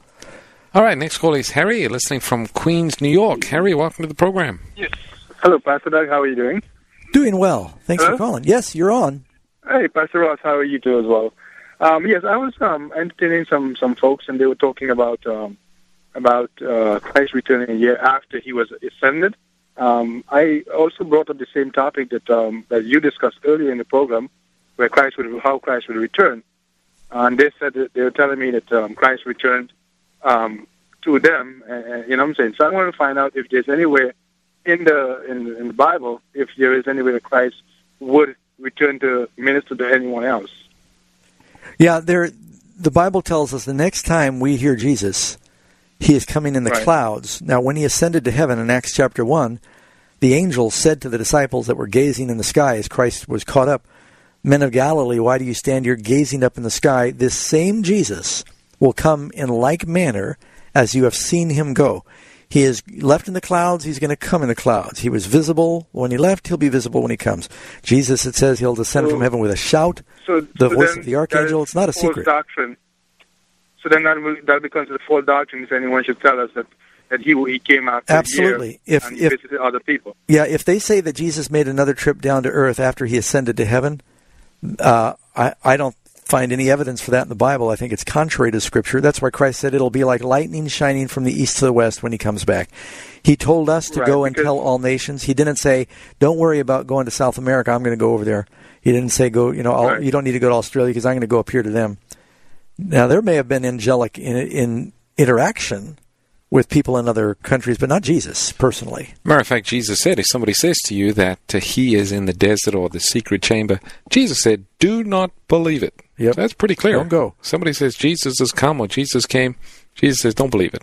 Speaker 2: All right, next call is Harry, listening from Queens, New York. Harry, welcome to the program.
Speaker 16: Yes. Hello, Pastor Doug. How are you doing?
Speaker 1: Doing well. Thanks
Speaker 16: Hello?
Speaker 1: for calling. Yes, you're on.
Speaker 16: Hey, Pastor Ross. How are you too as well? Um, yes, I was um, entertaining some, some folks, and they were talking about um, about uh, Christ returning a year after he was ascended. Um, I also brought up the same topic that um, that you discussed earlier in the program, where Christ would how Christ would return, and they said that they were telling me that um, Christ returned um, to them. And, you know what I'm saying? So I want to find out if there's anywhere in the in, in the Bible, if there is anywhere that Christ would return to minister to anyone else.
Speaker 1: Yeah, there. The Bible tells us the next time we hear Jesus, he is coming in the
Speaker 16: right.
Speaker 1: clouds. Now, when he ascended to heaven in Acts chapter one, the angel said to the disciples that were gazing in the sky as Christ was caught up, "Men of Galilee, why do you stand here gazing up in the sky? This same Jesus will come in like manner as you have seen him go." He is left in the clouds. He's going to come in the clouds. He was visible when he left. He'll be visible when he comes. Jesus, it says, he'll descend so, from heaven with a shout,
Speaker 16: so,
Speaker 1: the
Speaker 16: so
Speaker 1: voice of the archangel. It's not a secret.
Speaker 16: Doctrine. So then that, will, that becomes the false doctrine if anyone should tell us that, that he he came after
Speaker 1: Absolutely.
Speaker 16: a year
Speaker 1: if,
Speaker 16: and
Speaker 1: if,
Speaker 16: visited other people.
Speaker 1: Yeah, if they say that Jesus made another trip down to earth after he ascended to heaven, uh, I, I don't find any evidence for that in the Bible. I think it's contrary to Scripture. That's why Christ said it'll be like lightning shining from the east to the west when he comes back. He told us to
Speaker 16: right,
Speaker 1: go and tell all nations. He didn't say, don't worry about going to South America. I'm going to go over there. He didn't say, go. You know, I'll,
Speaker 16: right.
Speaker 1: you don't need to go to Australia because I'm going to go up here to them. Now, there may have been angelic in, in interaction with people in other countries, but not Jesus personally.
Speaker 2: Matter of fact, Jesus said, if somebody says to you that uh, he is in the desert or the secret chamber, Jesus said, do not believe it.
Speaker 1: Yep.
Speaker 2: So that's pretty clear.
Speaker 1: Don't go.
Speaker 2: Somebody says Jesus has come or Jesus came, Jesus says, don't believe it.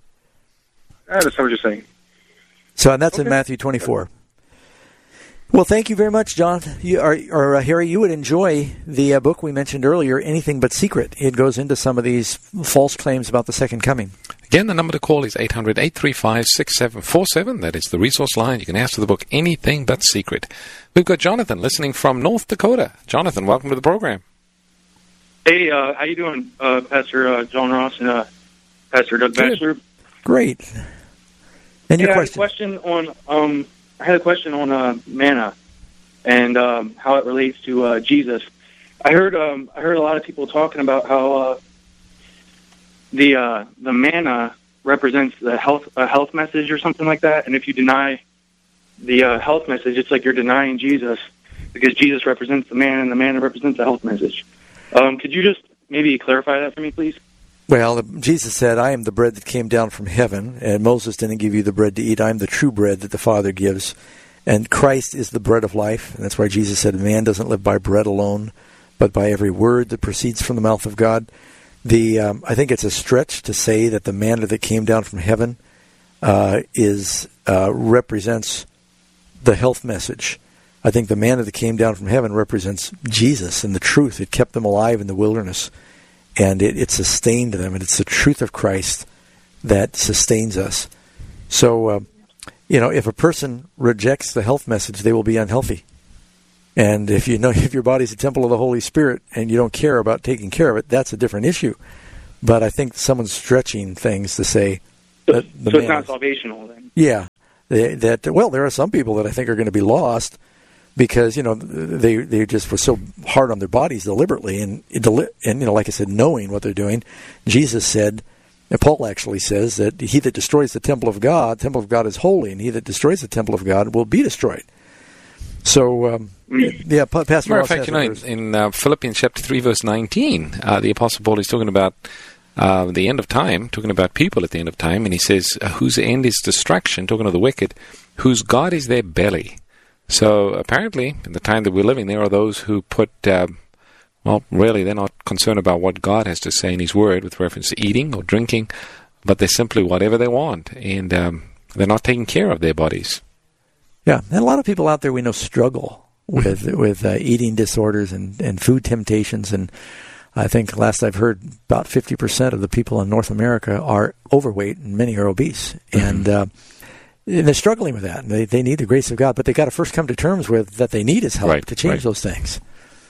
Speaker 16: I understand what you're saying.
Speaker 1: So, and that's
Speaker 16: okay.
Speaker 1: in Matthew twenty-four. Well, thank you very much, John. You, or, or uh, Harry, you would enjoy the uh, book we mentioned earlier, Anything But Secret. It goes into some of these false claims about the second coming.
Speaker 2: Again, the number to call is eight hundred, eight three five, six seven four seven. That is the resource line. You can ask for the book Anything But Secret. We've got Jonathan listening from North Dakota. Jonathan, welcome to the program.
Speaker 17: Hey, uh, how you doing, uh, Pastor uh, John Ross and uh, Pastor Doug Batchelor?
Speaker 1: Great. And your
Speaker 17: yeah,
Speaker 1: question?
Speaker 17: I had a question on um, I had a question on uh, manna and um, how it relates to uh, Jesus. I heard um, I heard a lot of people talking about how uh, the uh, the manna represents the health a health message or something like that, and if you deny the uh, health message, it's like you're denying Jesus because Jesus represents the manna and the manna represents the health message. Um, could you just maybe clarify that for me, please?
Speaker 1: Well, Jesus said, I am the bread that came down from heaven, and Moses didn't give you the bread to eat. I am the true bread that the Father gives, and Christ is the bread of life, and that's why Jesus said, man doesn't live by bread alone, but by every word that proceeds from the mouth of God. The um, I think it's a stretch to say that the manna that came down from heaven uh, is uh, represents the health message. I think the manna that came down from heaven represents Jesus and the truth. It kept them alive in the wilderness, and it, it sustained them, and it's the truth of Christ that sustains us. So, uh, you know, if a person rejects the health message, they will be unhealthy. And if you know if your body's a temple of the Holy Spirit and you don't care about taking care of it, that's a different issue. But I think someone's stretching things to say that the
Speaker 17: so it's
Speaker 1: man
Speaker 17: not
Speaker 1: is,
Speaker 17: salvational then.
Speaker 1: yeah, they, that well, there are some people that I think are going to be lost because you know they they just were so hard on their bodies deliberately and and you know like I said, knowing what they're doing. Jesus said, and Paul actually says that he that destroys the temple of God, the temple of God is holy, and he that destroys the temple of God will be destroyed. So, um, yeah, Pastor
Speaker 2: Matter
Speaker 1: Ross
Speaker 2: of fact, you know, in, in uh, Philippians chapter three, verse nineteen, uh, the Apostle Paul is talking about uh, the end of time, talking about people at the end of time, and he says, uh, whose end is destruction, talking of the wicked, whose God is their belly. So, apparently, in the time that we're living, there are those who put, uh, well, really, they're not concerned about what God has to say in His Word with reference to eating or drinking, but they're simply whatever they want, and um, they're not taking care of their bodies.
Speaker 1: Yeah, and a lot of people out there we know struggle with with uh, eating disorders and, and food temptations, and I think last I've heard about fifty percent of the people in North America are overweight and many are obese, mm-hmm. and, uh, and they're struggling with that. And they they need the grace of God, but they got to first come to terms with that they need His help
Speaker 2: right,
Speaker 1: to change
Speaker 2: right.
Speaker 1: those things.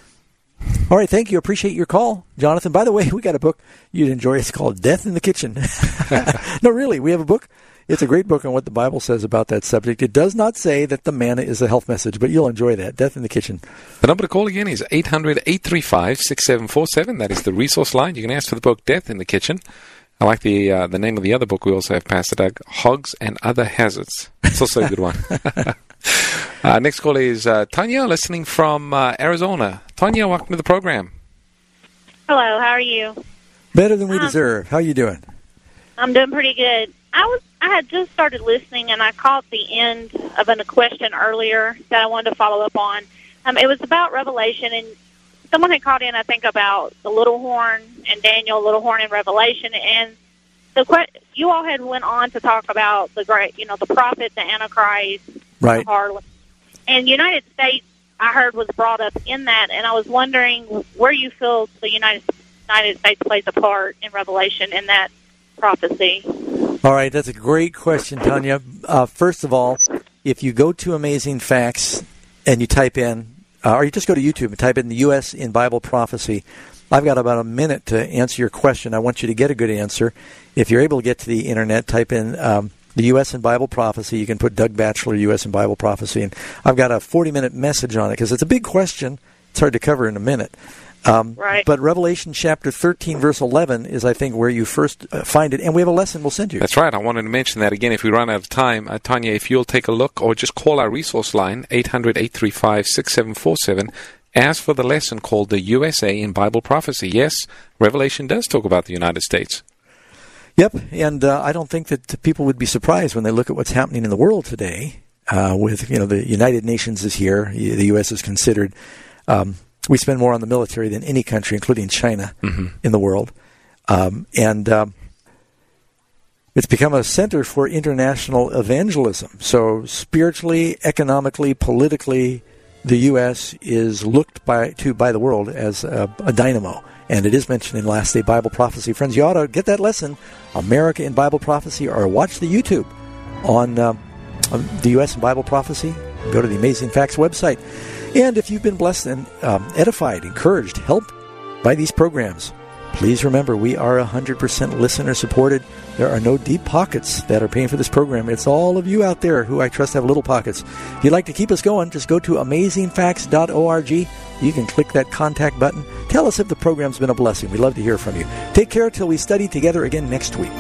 Speaker 1: All right, thank you. Appreciate your call, Jonathan. By the way, we got a book you'd enjoy. It's called Death in the Kitchen. No, really, we have a book. It's a great book on what the Bible says about that subject. It does not say that the manna is a health message, but you'll enjoy that. Death in the Kitchen.
Speaker 2: The number to call again is eight hundred, eight three five, six seven four seven. That is the resource line. You can ask for the book Death in the Kitchen. I like the uh, the name of the other book we also have, Pastor Doug, Hogs and Other Hazards. It's also a good one. uh, next call is uh, Tanya, listening from uh, Arizona. Tanya, welcome to the program.
Speaker 18: Hello, how are you?
Speaker 1: Better than we
Speaker 18: um,
Speaker 1: deserve. How are you doing?
Speaker 18: I'm doing pretty good. I was I had just started listening, and I caught the end of a question earlier that I wanted to follow up on. Um, it was about Revelation, and someone had called in, I think, about the little horn and Daniel, little horn in Revelation, and the que- you all had went on to talk about the great, you know, the prophet, the Antichrist,
Speaker 1: right.
Speaker 18: the harlot, and United States. I heard was brought up in that, and I was wondering where you feel the United United States plays a part in Revelation in that prophecy.
Speaker 1: All right, that's a great question, Tanya. Uh, first of all, if you go to Amazing Facts and you type in, uh, or you just go to YouTube and type in the U S in Bible prophecy, I've got about a minute to answer your question. I want you to get a good answer. If you're able to get to the Internet, type in um, the U S in Bible prophecy. You can put Doug Batchelor, U S in Bible prophecy, and I've got a forty-minute message on it because it's a big question. It's hard to cover in a minute. Um,
Speaker 18: right.
Speaker 1: But Revelation chapter thirteen, verse eleven is, I think, where you first uh, find it. And we have a lesson we'll send you.
Speaker 2: That's right. I wanted to mention that again if we run out of time. Uh, Tanya, if you'll take a look or just call our resource line, eight hundred, eight three five, six seven four seven. Ask for the lesson called the U S A in Bible Prophecy. Yes, Revelation does talk about the United States.
Speaker 1: Yep, and uh, I don't think that people would be surprised when they look at what's happening in the world today. Uh, with, you know, the United Nations is here. The U S is considered... Um, we spend more on the military than any country, including China, mm-hmm. in the world. Um, and um, it's become a center for international evangelism. So spiritually, economically, politically, the U S is looked by to by the world as a, a dynamo. And it is mentioned in Last Day Bible Prophecy. Friends, you ought to get that lesson, America in Bible Prophecy, or watch the YouTube on, uh, on the U S in Bible Prophecy. Go to the Amazing Facts website. And if you've been blessed and um, edified, encouraged, helped by these programs, please remember we are one hundred percent listener-supported. There are no deep pockets that are paying for this program. It's all of you out there who I trust have little pockets. If you'd like to keep us going, just go to amazing facts dot org. You can click that contact button. Tell us if the program's been a blessing. We'd love to hear from you. Take care till we study together again next week.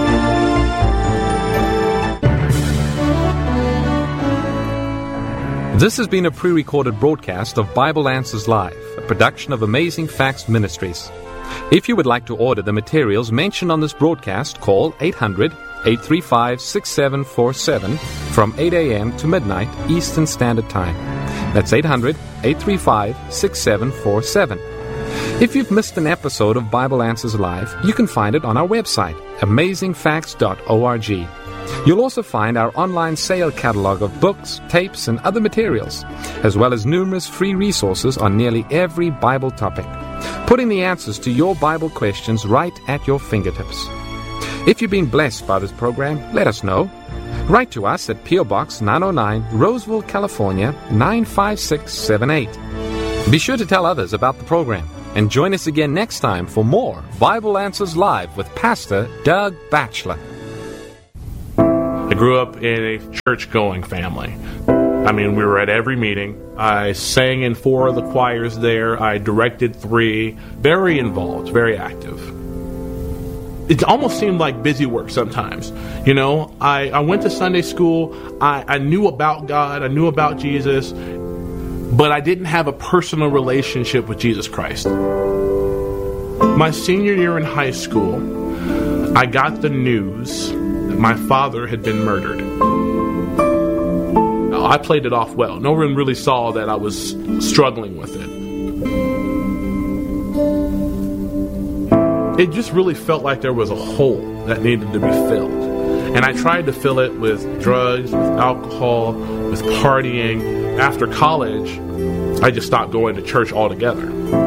Speaker 9: This has been a pre-recorded broadcast of Bible Answers Live, a production of Amazing Facts Ministries. If you would like to order the materials mentioned on this broadcast, call eight hundred, eight three five, six seven four seven from eight a.m. to midnight Eastern Standard Time. That's eight hundred, eight three five, six seven four seven. If you've missed an episode of Bible Answers Live, you can find it on our website, amazing facts dot org. You'll also find our online sale catalog of books, tapes, and other materials, as well as numerous free resources on nearly every Bible topic, putting the answers to your Bible questions right at your fingertips. If you've been blessed by this program, let us know. Write to us at P O. Box nine oh nine, Roseville, California, nine five six seven eight. Be sure to tell others about the program, and join us again next time for more Bible Answers Live with Pastor Doug Batchelor.
Speaker 19: I grew up in a church-going family. I mean, we were at every meeting. I sang in four of the choirs there. I directed three. Very involved, very active. It almost seemed like busy work sometimes. You know, I, I went to Sunday school. I, I knew about God. I knew about Jesus. But I didn't have a personal relationship with Jesus Christ. My senior year in high school, I got the news that my father had been murdered. Now, I played it off well. No one really saw that I was struggling with it. It just really felt like there was a hole that needed to be filled. And I tried to fill it with drugs, with alcohol, with partying. After college, I just stopped going to church altogether.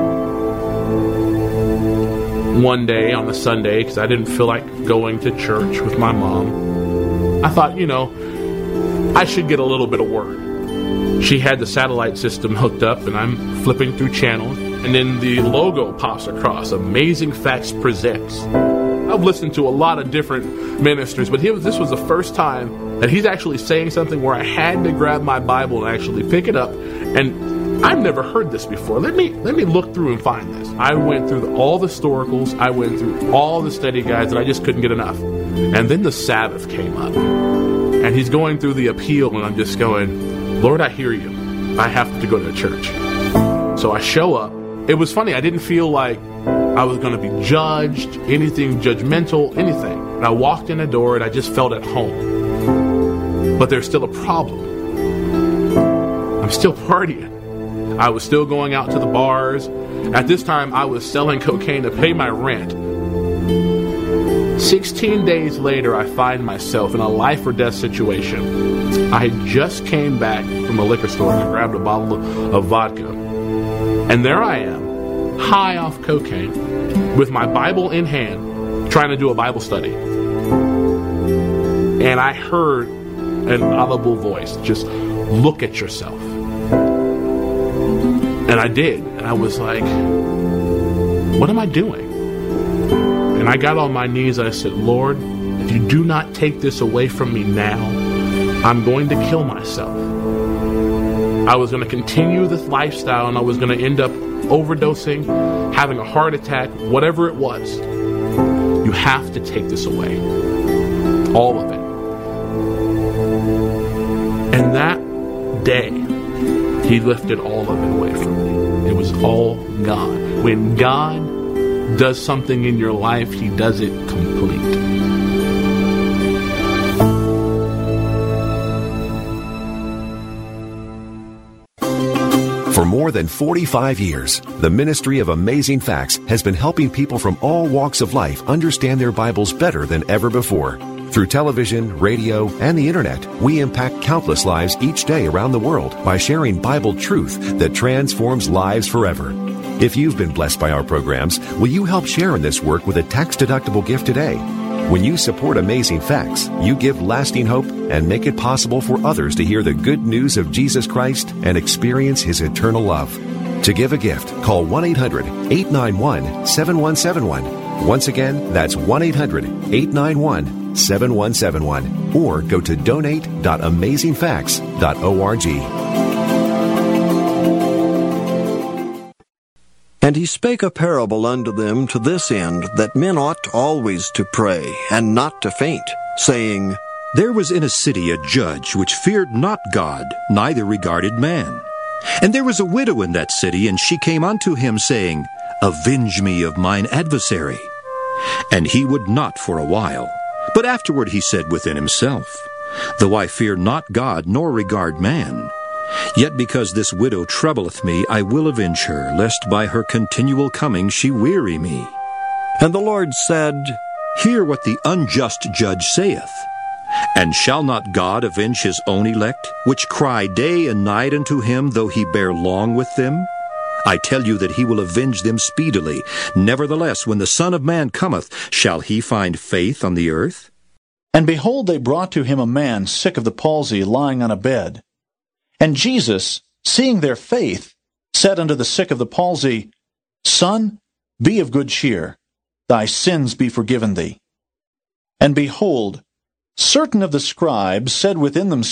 Speaker 19: One day on a Sunday, because I didn't feel like going to church with my mom, I thought, you know, I should get a little bit of word. She had the satellite system hooked up, and I'm flipping through channels, and then the logo pops across, Amazing Facts Presents. I've listened to a lot of different ministers, but he was, this was the first time that he's actually saying something where I had to grab my Bible and actually pick it up. And I've never heard this before. Let me let me look through and find this. I went through the, all the historicals. I went through all the study guides, and I just couldn't get enough. And then the Sabbath came up, and he's going through the appeal, and I'm just going, Lord, I hear you. I have to go to church. So I show up. It was funny. I didn't feel like I was going to be judged, anything judgmental, anything. And I walked in the door, and I just felt at home. But there's still a problem. I'm still partying. I was still going out to the bars. At this time, I was selling cocaine to pay my rent. Sixteen days later, I find myself in a life or death situation. I just came back from a liquor store and I grabbed a bottle of, of vodka. And there I am, high off cocaine, with my Bible in hand, trying to do a Bible study. And I heard an audible voice, just look at yourself. And I did. And I was like, what am I doing? And I got on my knees and I said, Lord, if you do not take this away from me now, I'm going to kill myself. I was going to continue this lifestyle and I was going to end up overdosing, having a heart attack, whatever it was. You have to take this away. All of it. And that day, he lifted all of it away from me. It was all God. When God does something in your life, he does it complete.
Speaker 20: For more than forty-five years, the Ministry of Amazing Facts has been helping people from all walks of life understand their Bibles better than ever before. Through television, radio, and the internet, we impact countless lives each day around the world by sharing Bible truth that transforms lives forever. If you've been blessed by our programs, will you help share in this work with a tax-deductible gift today? When you support Amazing Facts, you give lasting hope and make it possible for others to hear the good news of Jesus Christ and experience his eternal love. To give a gift, call one eight hundred, eight nine one, seven one seven one. Once again, that's one eight hundred, eight nine one, seven one seven one. Or go to donate dot amazing facts dot org.
Speaker 21: And he spake a parable unto them to this end, that men ought always to pray, and not to faint, saying,
Speaker 22: There was in a city a judge which feared not God, neither regarded man. And there was a widow in that city, and she came unto him, saying, Avenge me of mine adversary. And he would not for a while. But afterward he said within himself, Though I fear not God, nor regard man, yet because this widow troubleth me, I will avenge her, lest by her continual coming she weary me.
Speaker 21: And the Lord said,
Speaker 22: Hear what the unjust judge saith. And shall not God avenge his own elect, which cry day and night unto him, though he bear long with them? I tell you that he will avenge them speedily. Nevertheless, when the Son of Man cometh, shall he find faith on the earth?
Speaker 3: And behold, they brought to him a man sick of the palsy, lying on a bed. And Jesus, seeing their faith, said unto the sick of the palsy, Son, be of good cheer, thy sins be forgiven thee. And behold, certain of the scribes said within themselves,